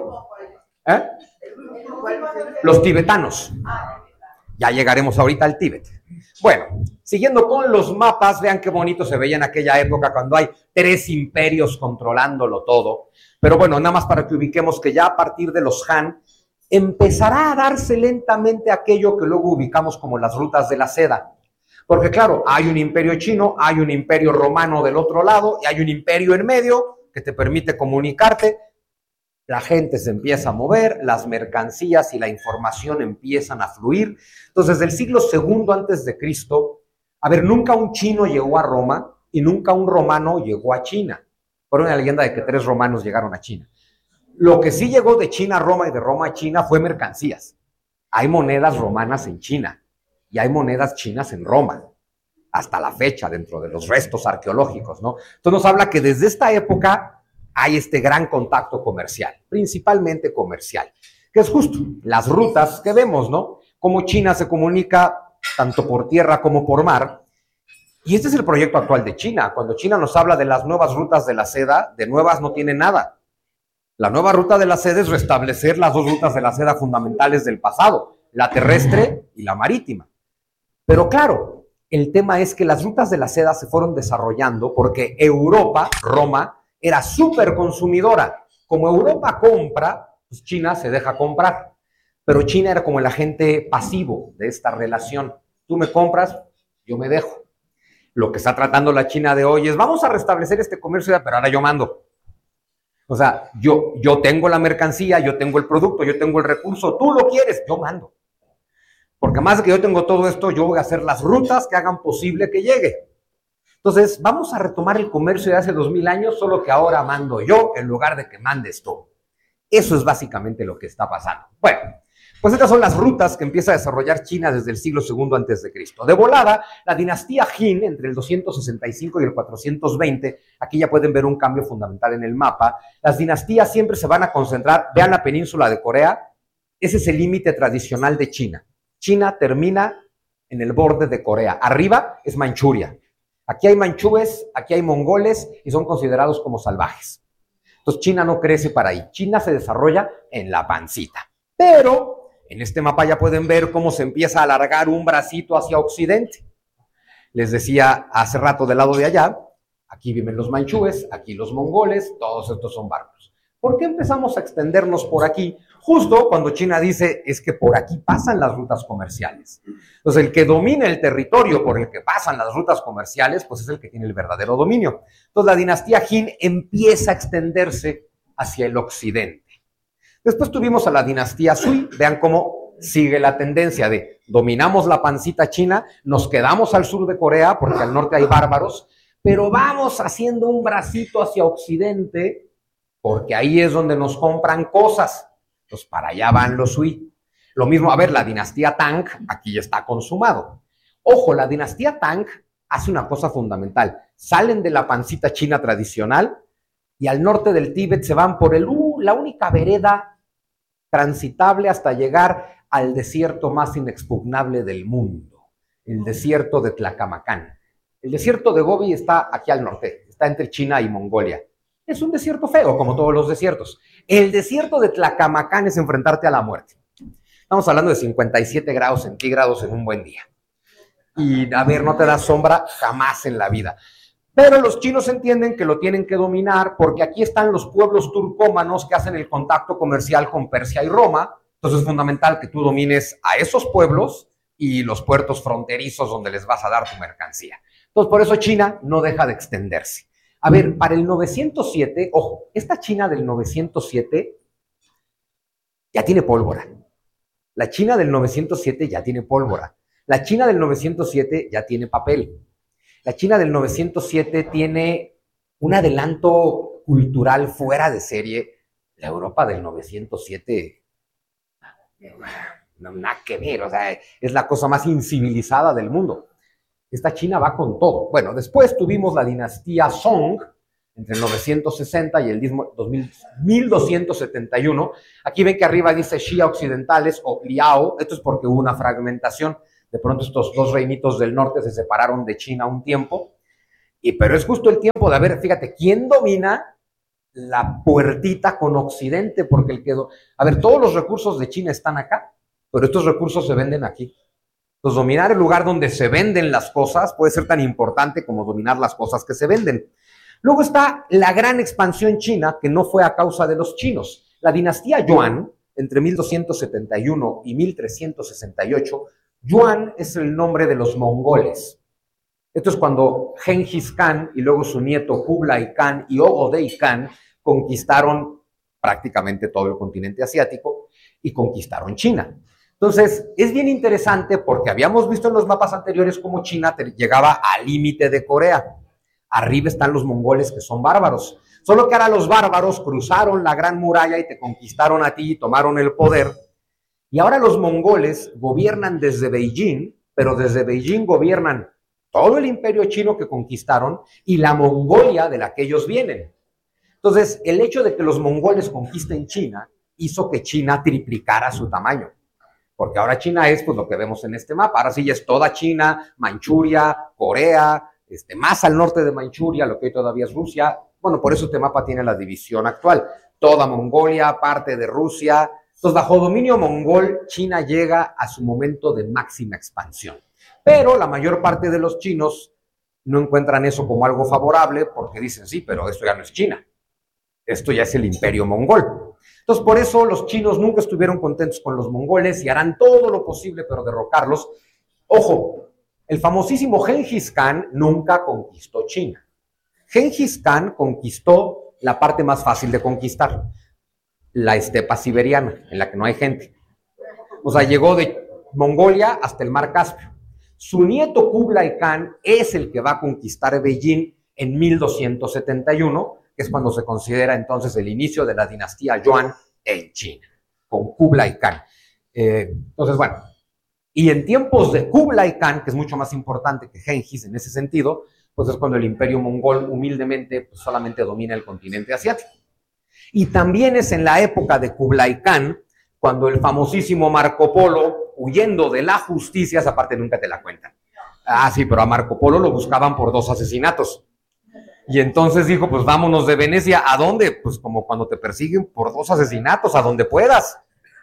Los tibetanos. Ya llegaremos ahorita al Tíbet. Bueno, siguiendo con los mapas, vean qué bonito se veía en aquella época cuando hay 3 imperios controlándolo todo. Pero bueno, nada más para que ubiquemos que ya a partir de los Han empezará a darse lentamente aquello que luego ubicamos como las rutas de la seda. Porque claro, hay un imperio chino, hay un imperio romano del otro lado y hay un imperio en medio que te permite comunicarte. La gente se empieza a mover, las mercancías y la información empiezan a fluir. Entonces, del siglo II antes de Cristo, nunca un chino llegó a Roma y nunca un romano llegó a China. Por una leyenda de que 3 romanos llegaron a China. Lo que sí llegó de China a Roma y de Roma a China fue mercancías. Hay monedas romanas en China y hay monedas chinas en Roma, hasta la fecha, dentro de los restos arqueológicos, ¿no? Entonces nos habla que desde esta época hay este gran contacto comercial, principalmente comercial, que es justo las rutas que vemos, ¿no? Cómo China se comunica tanto por tierra como por mar. Y este es el proyecto actual de China. Cuando China nos habla de las nuevas rutas de la seda, de nuevas no tiene nada. La nueva ruta de la seda es restablecer las 2 rutas de la seda fundamentales del pasado, la terrestre y la marítima. Pero claro, el tema es que las rutas de la seda se fueron desarrollando porque Europa, Roma, era súper consumidora. Como Europa compra, pues China se deja comprar. Pero China era como el agente pasivo de esta relación. Tú me compras, yo me dejo. Lo que está tratando la China de hoy es, vamos a restablecer este comercio, pero ahora yo mando. O sea, yo tengo la mercancía, yo tengo el producto, yo tengo el recurso, tú lo quieres, yo mando. Porque más de que yo tengo todo esto, yo voy a hacer las rutas que hagan posible que llegue. Entonces, vamos a retomar el comercio de hace 2000 años, solo que ahora mando yo en lugar de que mandes tú. Eso es básicamente lo que está pasando. Bueno, pues estas son las rutas que empieza a desarrollar China desde el siglo II antes de Cristo. De volada, la dinastía Jin, entre el 265 y el 420, aquí ya pueden ver un cambio fundamental en el mapa. Las dinastías siempre se van a concentrar, vean la península de Corea, ese es el límite tradicional de China. China termina en el borde de Corea. Arriba es Manchuria. Aquí hay manchúes, aquí hay mongoles y son considerados como salvajes. Entonces China no crece para ahí. China se desarrolla en la pancita. Pero en este mapa ya pueden ver cómo se empieza a alargar un bracito hacia occidente. Les decía hace rato del lado de allá, aquí viven los manchúes, aquí los mongoles, todos estos son bárbaros. ¿Por qué empezamos a extendernos por aquí? Justo cuando China dice, es que por aquí pasan las rutas comerciales. Entonces, el que domina el territorio por el que pasan las rutas comerciales, pues es el que tiene el verdadero dominio. Entonces, la dinastía Jin empieza a extenderse hacia el occidente. Después tuvimos a la dinastía Sui. Vean cómo sigue la tendencia de dominamos la pancita china, nos quedamos al sur de Corea porque al norte hay bárbaros, pero vamos haciendo un bracito hacia occidente porque ahí es donde nos compran cosas. Entonces, para allá van los Sui. Lo mismo, la dinastía Tang, aquí ya está consumado. Ojo, la dinastía Tang hace una cosa fundamental. Salen de la pancita china tradicional y al norte del Tíbet se van por la única vereda transitable hasta llegar al desierto más inexpugnable del mundo, el desierto de Tlacamacán. El desierto de Gobi está aquí al norte, está entre China y Mongolia. Es un desierto feo, como todos los desiertos. El desierto de Tlacamacán es enfrentarte a la muerte. Estamos hablando de 57 grados centígrados en un buen día. Y, no te da sombra jamás en la vida. Pero los chinos entienden que lo tienen que dominar porque aquí están los pueblos turcómanos que hacen el contacto comercial con Persia y Roma. Entonces es fundamental que tú domines a esos pueblos y los puertos fronterizos donde les vas a dar tu mercancía. Entonces por eso China no deja de extenderse. Para el 907, ojo, esta China del 907 ya tiene pólvora. La China del 907 ya tiene pólvora. La China del 907 ya tiene papel. La China del 907 tiene un adelanto cultural fuera de serie. La Europa del 907, no, nada que ver, o sea, es la cosa más incivilizada del mundo. Esta China va con todo. Bueno, después tuvimos la dinastía Song, entre el 960 y el 1271. Aquí ven que arriba dice Xia occidentales o Liao. Esto es porque hubo una fragmentación. De pronto estos dos reinitos del norte se separaron de China un tiempo. Pero es justo el tiempo de ver, fíjate, ¿quién domina la puertita con Occidente? Porque el quedó. A ver, todos los recursos de China están acá, pero estos recursos se venden aquí. Entonces, dominar el lugar donde se venden las cosas puede ser tan importante como dominar las cosas que se venden. Luego está la gran expansión china, que no fue a causa de los chinos. La dinastía Yuan, entre 1271 y 1368, Yuan es el nombre de los mongoles. Esto es cuando Genghis Khan y luego su nieto Kublai Khan y Ogodei Khan conquistaron prácticamente todo el continente asiático y conquistaron China. Entonces, es bien interesante porque habíamos visto en los mapas anteriores cómo China llegaba al límite de Corea. Arriba están los mongoles, que son bárbaros. Solo que ahora los bárbaros cruzaron la Gran Muralla y te conquistaron a ti y tomaron el poder. Y ahora los mongoles gobiernan desde Beijing, pero desde Beijing gobiernan todo el imperio chino que conquistaron y la Mongolia de la que ellos vienen. Entonces, el hecho de que los mongoles conquisten China hizo que China triplicara su tamaño. Porque ahora China es pues lo que vemos en este mapa. Ahora sí ya es toda China, Manchuria, Corea, más al norte de Manchuria, lo que hoy todavía es Rusia. Bueno, por eso este mapa tiene la división actual. Toda Mongolia, parte de Rusia. Entonces, bajo dominio mongol, China llega a su momento de máxima expansión. Pero la mayor parte de los chinos no encuentran eso como algo favorable porque dicen, sí, pero esto ya no es China. Esto ya es el imperio mongol. Entonces, por eso los chinos nunca estuvieron contentos con los mongoles y harán todo lo posible para derrocarlos. Ojo, el famosísimo Genghis Khan nunca conquistó China. Genghis Khan conquistó la parte más fácil de conquistar, la estepa siberiana, en la que no hay gente. O sea, llegó de Mongolia hasta el mar Caspio. Su nieto Kublai Khan es el que va a conquistar Beijing en 1271, que es cuando se considera entonces el inicio de la dinastía Yuan en China, con Kublai Khan. Entonces, bueno, y en tiempos de Kublai Khan, que es mucho más importante que Genghis en ese sentido, pues es cuando el imperio mongol humildemente pues solamente domina el continente asiático. Y también es en la época de Kublai Khan cuando el famosísimo Marco Polo, huyendo de la justicia, esa parte nunca te la cuentan. Ah, sí, pero a Marco Polo lo buscaban por 2 asesinatos. Y entonces dijo, pues vámonos de Venecia. ¿A dónde? Pues como cuando te persiguen por 2 asesinatos, a donde puedas.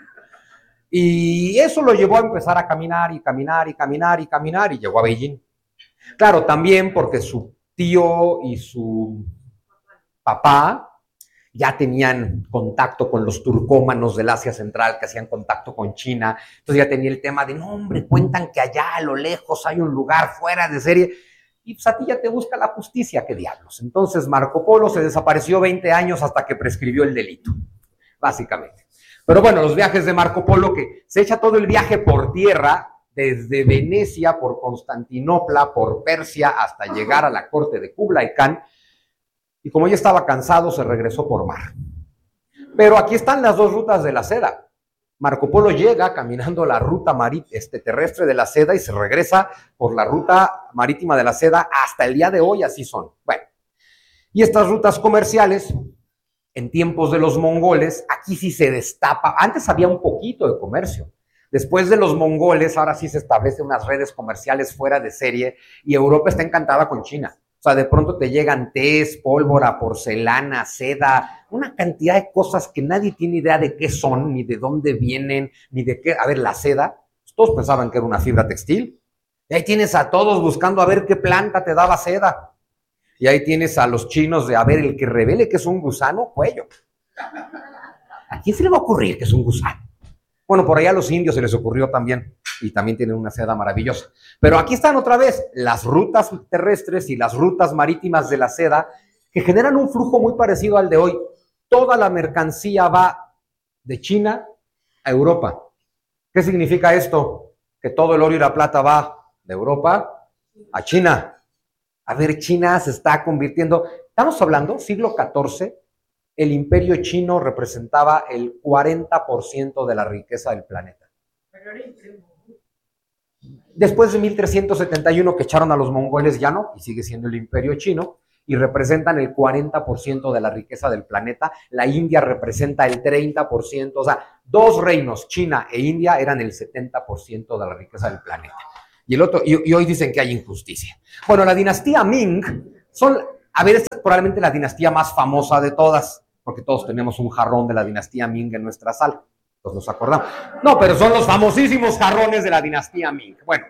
Y eso lo llevó a empezar a caminar y caminar y caminar y caminar y llegó a Beijing. Claro, también porque su tío y su papá ya tenían contacto con los turcómanos del Asia Central que hacían contacto con China. Entonces ya tenía el tema de, no hombre, cuentan que allá a lo lejos hay un lugar fuera de serie. Y pues a ti ya te busca la justicia, ¿qué diablos? Entonces Marco Polo se desapareció 20 años hasta que prescribió el delito, básicamente. Pero bueno, los viajes de Marco Polo, que se echa todo el viaje por tierra, desde Venecia, por Constantinopla, por Persia, hasta llegar a la corte de Kublai Khan, y como ya estaba cansado, se regresó por mar. Pero aquí están las 2 rutas de la seda. Marco Polo llega caminando la ruta terrestre de la seda y se regresa por la ruta marítima de la seda. Hasta el día de hoy así son. Bueno, y estas rutas comerciales, en tiempos de los mongoles, aquí sí se destapa. Antes había un poquito de comercio. Después de los mongoles, ahora sí se establecen unas redes comerciales fuera de serie y Europa está encantada con China. O sea, de pronto te llegan tés, pólvora, porcelana, seda, una cantidad de cosas que nadie tiene idea de qué son, ni de dónde vienen, ni de qué. A ver, la seda, todos pensaban que era una fibra textil. Y ahí tienes a todos buscando a ver qué planta te daba seda. Y ahí tienes a los chinos de, a ver, el que revele que es un gusano, cuello. ¿A quién se le va a ocurrir que es un gusano? Bueno, por allá a los indios se les ocurrió también, y también tienen una seda maravillosa. Pero aquí están otra vez las rutas terrestres y las rutas marítimas de la seda, que generan un flujo muy parecido al de hoy. Toda la mercancía va de China a Europa. ¿Qué significa esto? Que todo el oro y la plata va de Europa a China. A ver, China se está convirtiendo, Estamos hablando, siglo XIV, el imperio chino representaba el 40% de la riqueza del planeta. Después de 1371 que echaron a los mongoles ya no, y sigue siendo el imperio chino, y representan el 40% de la riqueza del planeta. La India representa el 30%, o sea, dos reinos, China e India, eran el 70% de la riqueza del planeta. Y hoy dicen que hay injusticia. Bueno, la dinastía Ming esta es probablemente la dinastía más famosa de todas, porque todos tenemos un jarrón de la dinastía Ming en nuestra sala. Pues nos acordamos. No, pero son los famosísimos jarrones de la dinastía Ming. Bueno,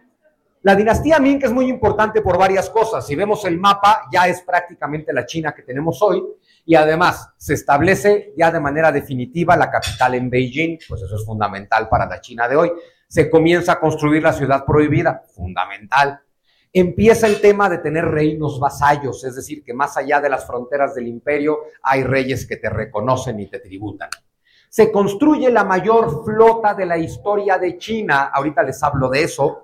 la dinastía Ming es muy importante por varias cosas. Si vemos el mapa, ya es prácticamente la China que tenemos hoy, y además se establece ya de manera definitiva la capital en Beijing, pues eso es fundamental para la China de hoy. Se comienza a construir la ciudad prohibida, fundamental. Empieza el tema de tener reinos vasallos, es decir, que más allá de las fronteras del imperio hay reyes que te reconocen y te tributan. Se construye la mayor flota de la historia de China, ahorita les hablo de eso.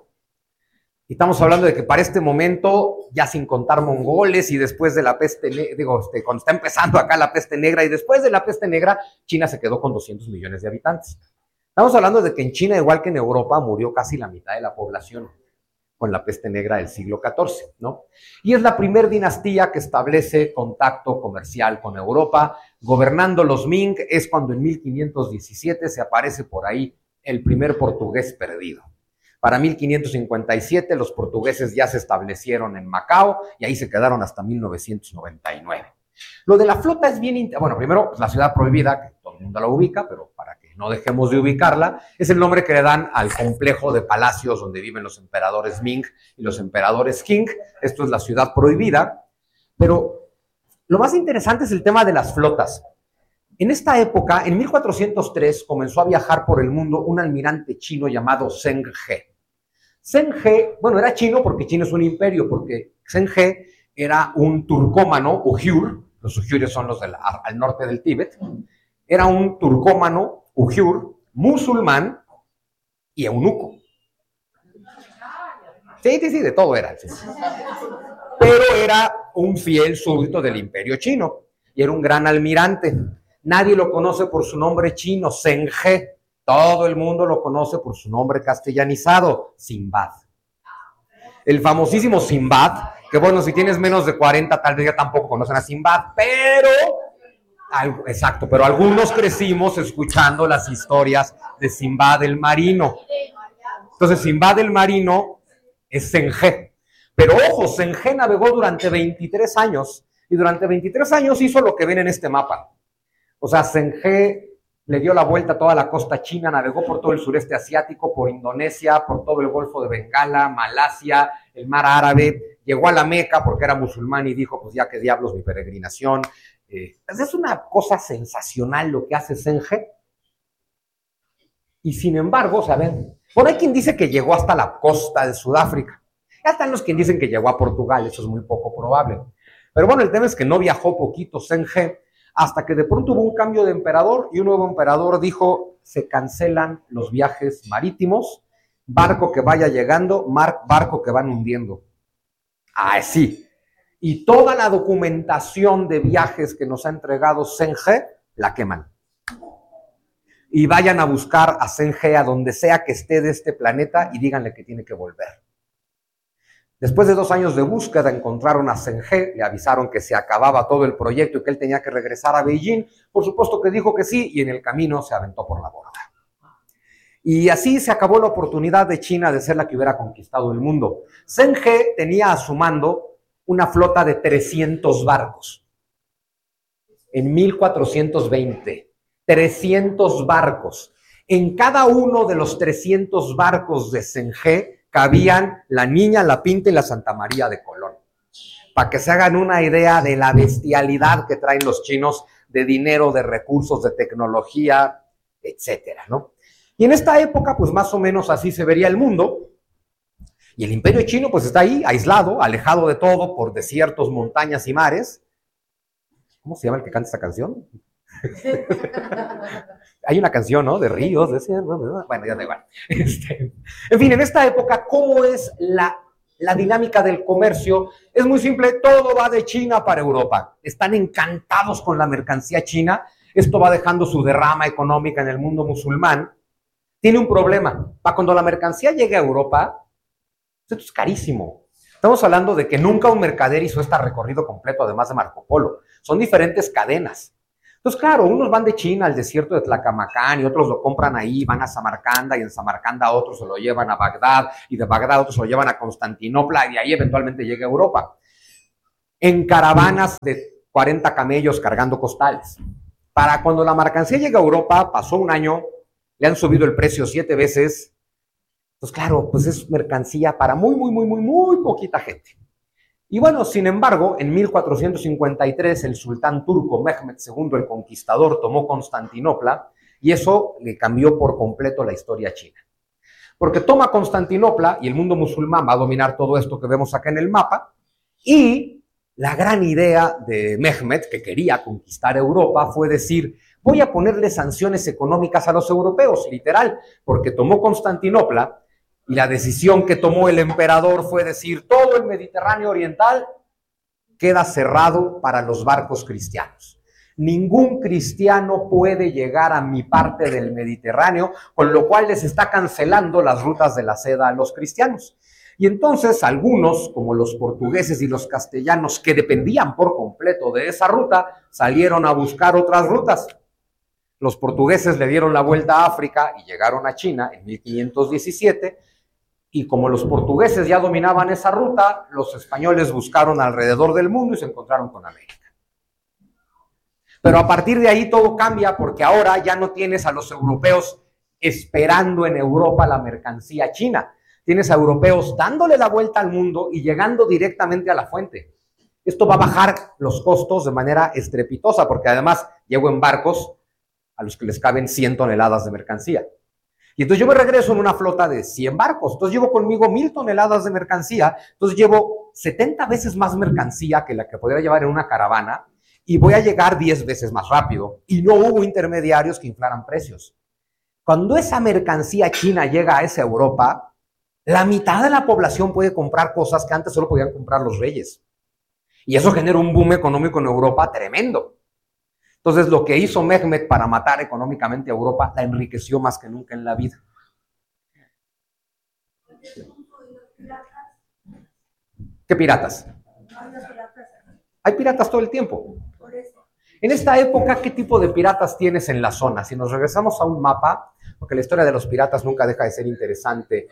Y estamos hablando de que para este momento, ya sin contar mongoles y después de la peste negra, cuando está empezando acá la peste negra y después de la peste negra, China se quedó con 200 millones de habitantes. Estamos hablando de que en China, igual que en Europa, murió casi la mitad de la población con la peste negra del siglo XIV, ¿no? Y es la primer dinastía que establece contacto comercial con Europa. Gobernando los Ming es cuando en 1517 se aparece por ahí el primer portugués perdido. Para 1557 los portugueses ya se establecieron en Macao y ahí se quedaron hasta 1999. Lo de la flota es bien... Bueno, primero, pues la ciudad prohibida, que todo el mundo la ubica, pero para que no dejemos de ubicarla, es el nombre que le dan al complejo de palacios donde viven los emperadores Ming y los emperadores Qing. Esto es la ciudad prohibida, pero lo más interesante es el tema de las flotas. En esta época, en 1403, comenzó a viajar por el mundo un almirante chino llamado Zheng He. Zheng He, bueno, era chino porque China es un imperio, porque Zheng He era un turcómano, ujiur, los ujiures son los al norte del Tíbet, era un turcómano, ujiur, musulmán y eunuco. Sí, de todo era. Sí. Pero era un fiel súbdito del imperio chino y era un gran almirante. Nadie lo conoce por su nombre chino, Zheng He. Todo el mundo lo conoce por su nombre castellanizado, Sinbad. El famosísimo Sinbad, que bueno, si tienes menos de 40, tal vez ya tampoco conocen a Sinbad, pero algunos crecimos escuchando las historias de Sinbad el marino. Entonces, Sinbad el marino es Zheng He. Pero ojo, Zheng He navegó durante 23 años, y durante 23 años hizo lo que ven en este mapa. O sea, Zheng He le dio la vuelta a toda la costa china, navegó por todo el sureste asiático, por Indonesia, por todo el Golfo de Bengala, Malasia, el Mar Árabe, llegó a la Meca porque era musulmán y dijo, pues ya que diablos mi peregrinación. Es una cosa sensacional lo que hace Zheng He. Y sin embargo, ¿saben? Por ahí quien dice que llegó hasta la costa de Sudáfrica. Ya están los que dicen que llegó a Portugal, eso es muy poco probable. Pero bueno, el tema es que no viajó poquito Zheng He, hasta que de pronto hubo un cambio de emperador y un nuevo emperador dijo, se cancelan los viajes marítimos, barco que vaya llegando, barco que van hundiendo. Ah, sí. Y toda la documentación de viajes que nos ha entregado Zheng He, la queman. Y vayan a buscar a Zheng He a donde sea que esté de este planeta y díganle que tiene que volver. Después de 2 años de búsqueda encontraron a Zheng He, le avisaron que se acababa todo el proyecto y que él tenía que regresar a Beijing. Por supuesto que dijo que sí y en el camino se aventó por la borda. Y así se acabó la oportunidad de China de ser la que hubiera conquistado el mundo. Zheng He tenía a su mando una flota de 300 barcos. En 1420, 300 barcos. En cada uno de los 300 barcos de Zheng He cabían la Niña, la Pinta y la Santa María de Colón. Para que se hagan una idea de la bestialidad que traen los chinos de dinero, de recursos, de tecnología, etcétera, ¿no? Y en esta época, pues más o menos así se vería el mundo. Y el imperio chino, pues está ahí, aislado, alejado de todo, por desiertos, montañas y mares. ¿Cómo se llama el que canta esta canción? Hay una canción, ¿no? De ríos, bueno, ya da igual. En fin, en esta época, ¿cómo es la La dinámica del comercio es muy simple, todo va de China para Europa. Están encantados con la mercancía china, esto va dejando su derrama económica en el mundo musulmán. Tiene un problema, para cuando la mercancía llegue a Europa, esto es carísimo. Estamos hablando de que nunca un mercader hizo este recorrido completo, además de Marco Polo. Son diferentes cadenas. Entonces, claro, unos van de China al desierto de Tlacamacán y otros lo compran ahí, van a Samarcanda y en Samarcanda otros se lo llevan a Bagdad y de Bagdad otros se lo llevan a Constantinopla y de ahí eventualmente llega a Europa. En caravanas de 40 camellos cargando costales. Para cuando la mercancía llega a Europa, pasó un año, le han subido el precio 7 veces. Pues claro, pues es mercancía para muy poquita gente. Y bueno, sin embargo, en 1453 el sultán turco Mehmed II el Conquistador tomó Constantinopla y eso le cambió por completo la historia china. Porque toma Constantinopla y el mundo musulmán va a dominar todo esto que vemos acá en el mapa y la gran idea de Mehmed, que quería conquistar Europa, fue decir, voy a ponerle sanciones económicas a los europeos, literal, porque tomó Constantinopla. Y la decisión que tomó el emperador fue decir, todo el Mediterráneo oriental queda cerrado para los barcos cristianos. Ningún cristiano puede llegar a mi parte del Mediterráneo, con lo cual les está cancelando las rutas de la seda a los cristianos. Y entonces algunos, como los portugueses y los castellanos, que dependían por completo de esa ruta, salieron a buscar otras rutas. Los portugueses le dieron la vuelta a África y llegaron a China en 1517, y como los portugueses ya dominaban esa ruta, los españoles buscaron alrededor del mundo y se encontraron con América. Pero a partir de ahí todo cambia porque ahora ya no tienes a los europeos esperando en Europa la mercancía china. Tienes a europeos dándole la vuelta al mundo y llegando directamente a la fuente. Esto va a bajar los costos de manera estrepitosa porque además llego en barcos a los que les caben 100 toneladas de mercancía. Y entonces yo me regreso en una flota de 100 barcos. Entonces llevo conmigo 1000 toneladas de mercancía. Entonces llevo 70 veces más mercancía que la que podría llevar en una caravana y voy a llegar 10 veces más rápido. Y no hubo intermediarios que inflaran precios. Cuando esa mercancía china llega a esa Europa, la mitad de la población puede comprar cosas que antes solo podían comprar los reyes. Y eso genera un boom económico en Europa tremendo. Entonces, lo que hizo Mehmed para matar económicamente a Europa la enriqueció más que nunca en la vida. ¿Qué piratas? Hay piratas todo el tiempo. En esta época, ¿qué tipo de piratas tienes en la zona? Si nos regresamos a un mapa, porque la historia de los piratas nunca deja de ser interesante.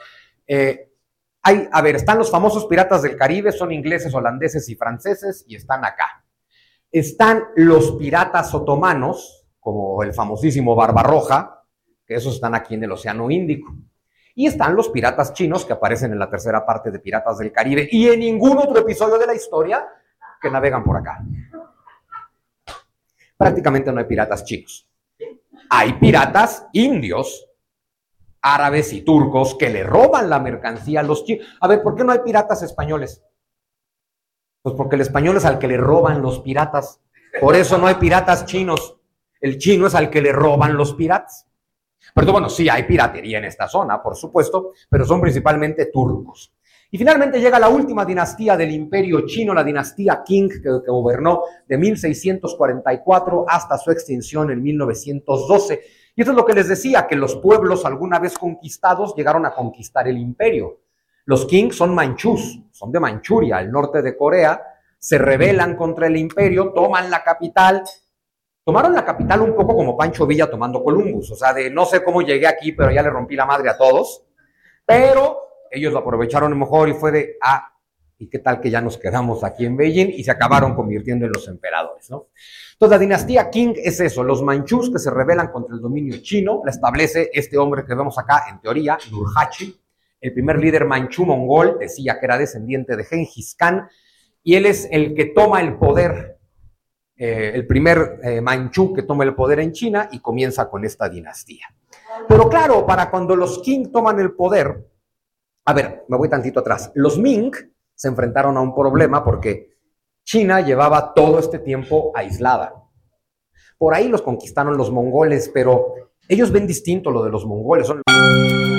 Están los famosos piratas del Caribe, son ingleses, holandeses y franceses, y están acá. Están los piratas otomanos, como el famosísimo Barbarroja, que esos están aquí en el Océano Índico. Y están los piratas chinos, que aparecen en la tercera parte de Piratas del Caribe, y en ningún otro episodio de la historia que navegan por acá. Prácticamente no hay piratas chinos. Hay piratas indios, árabes y turcos, que le roban la mercancía a los chinos. A ver, ¿por qué no hay piratas españoles? Pues porque el español es al que le roban los piratas. Por eso no hay piratas chinos. El chino es al que le roban los piratas. Pero bueno, sí hay piratería en esta zona, por supuesto, pero son principalmente turcos. Y finalmente llega la última dinastía del Imperio Chino, la dinastía Qing, que gobernó de 1644 hasta su extinción en 1912. Y eso es lo que les decía, que los pueblos alguna vez conquistados llegaron a conquistar el imperio. Los Qing son manchús, son de Manchuria, al norte de Corea, se rebelan contra el imperio, toman la capital. Tomaron la capital un poco como Pancho Villa tomando Columbus, o sea, de no sé cómo llegué aquí, pero ya le rompí la madre a todos. Pero ellos lo aprovecharon mejor y fue de, ¿y qué tal que ya nos quedamos aquí en Beijing? Y se acabaron convirtiendo en los emperadores, ¿no? Entonces la dinastía Qing es eso, los manchús que se rebelan contra el dominio chino, la establece este hombre que vemos acá, en teoría, Nurhaci. El primer líder manchú mongol, decía que era descendiente de Genghis Khan, y él es el que toma el poder, el primer manchú que toma el poder en China y comienza con esta dinastía. Pero claro, para cuando los Qing toman el poder, a ver, me voy tantito atrás, los Ming se enfrentaron a un problema porque China llevaba todo este tiempo aislada. Por ahí los conquistaron los mongoles, pero ellos ven distinto lo de los mongoles, son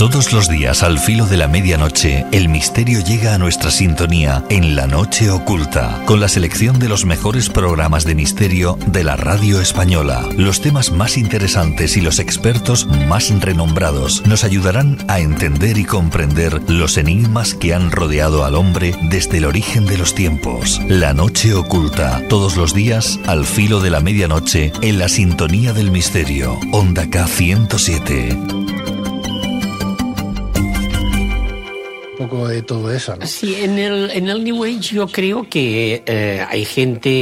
Todos los días al filo de la medianoche, el misterio llega a nuestra sintonía en La Noche Oculta, con la selección de los mejores programas de misterio de la radio española. Los temas más interesantes y los expertos más renombrados nos ayudarán a entender y comprender los enigmas que han rodeado al hombre desde el origen de los tiempos. La Noche Oculta, todos los días al filo de la medianoche en la sintonía del misterio. Onda K 107. Un poco de todo eso, ¿no? Sí, en el New Age yo creo que hay gente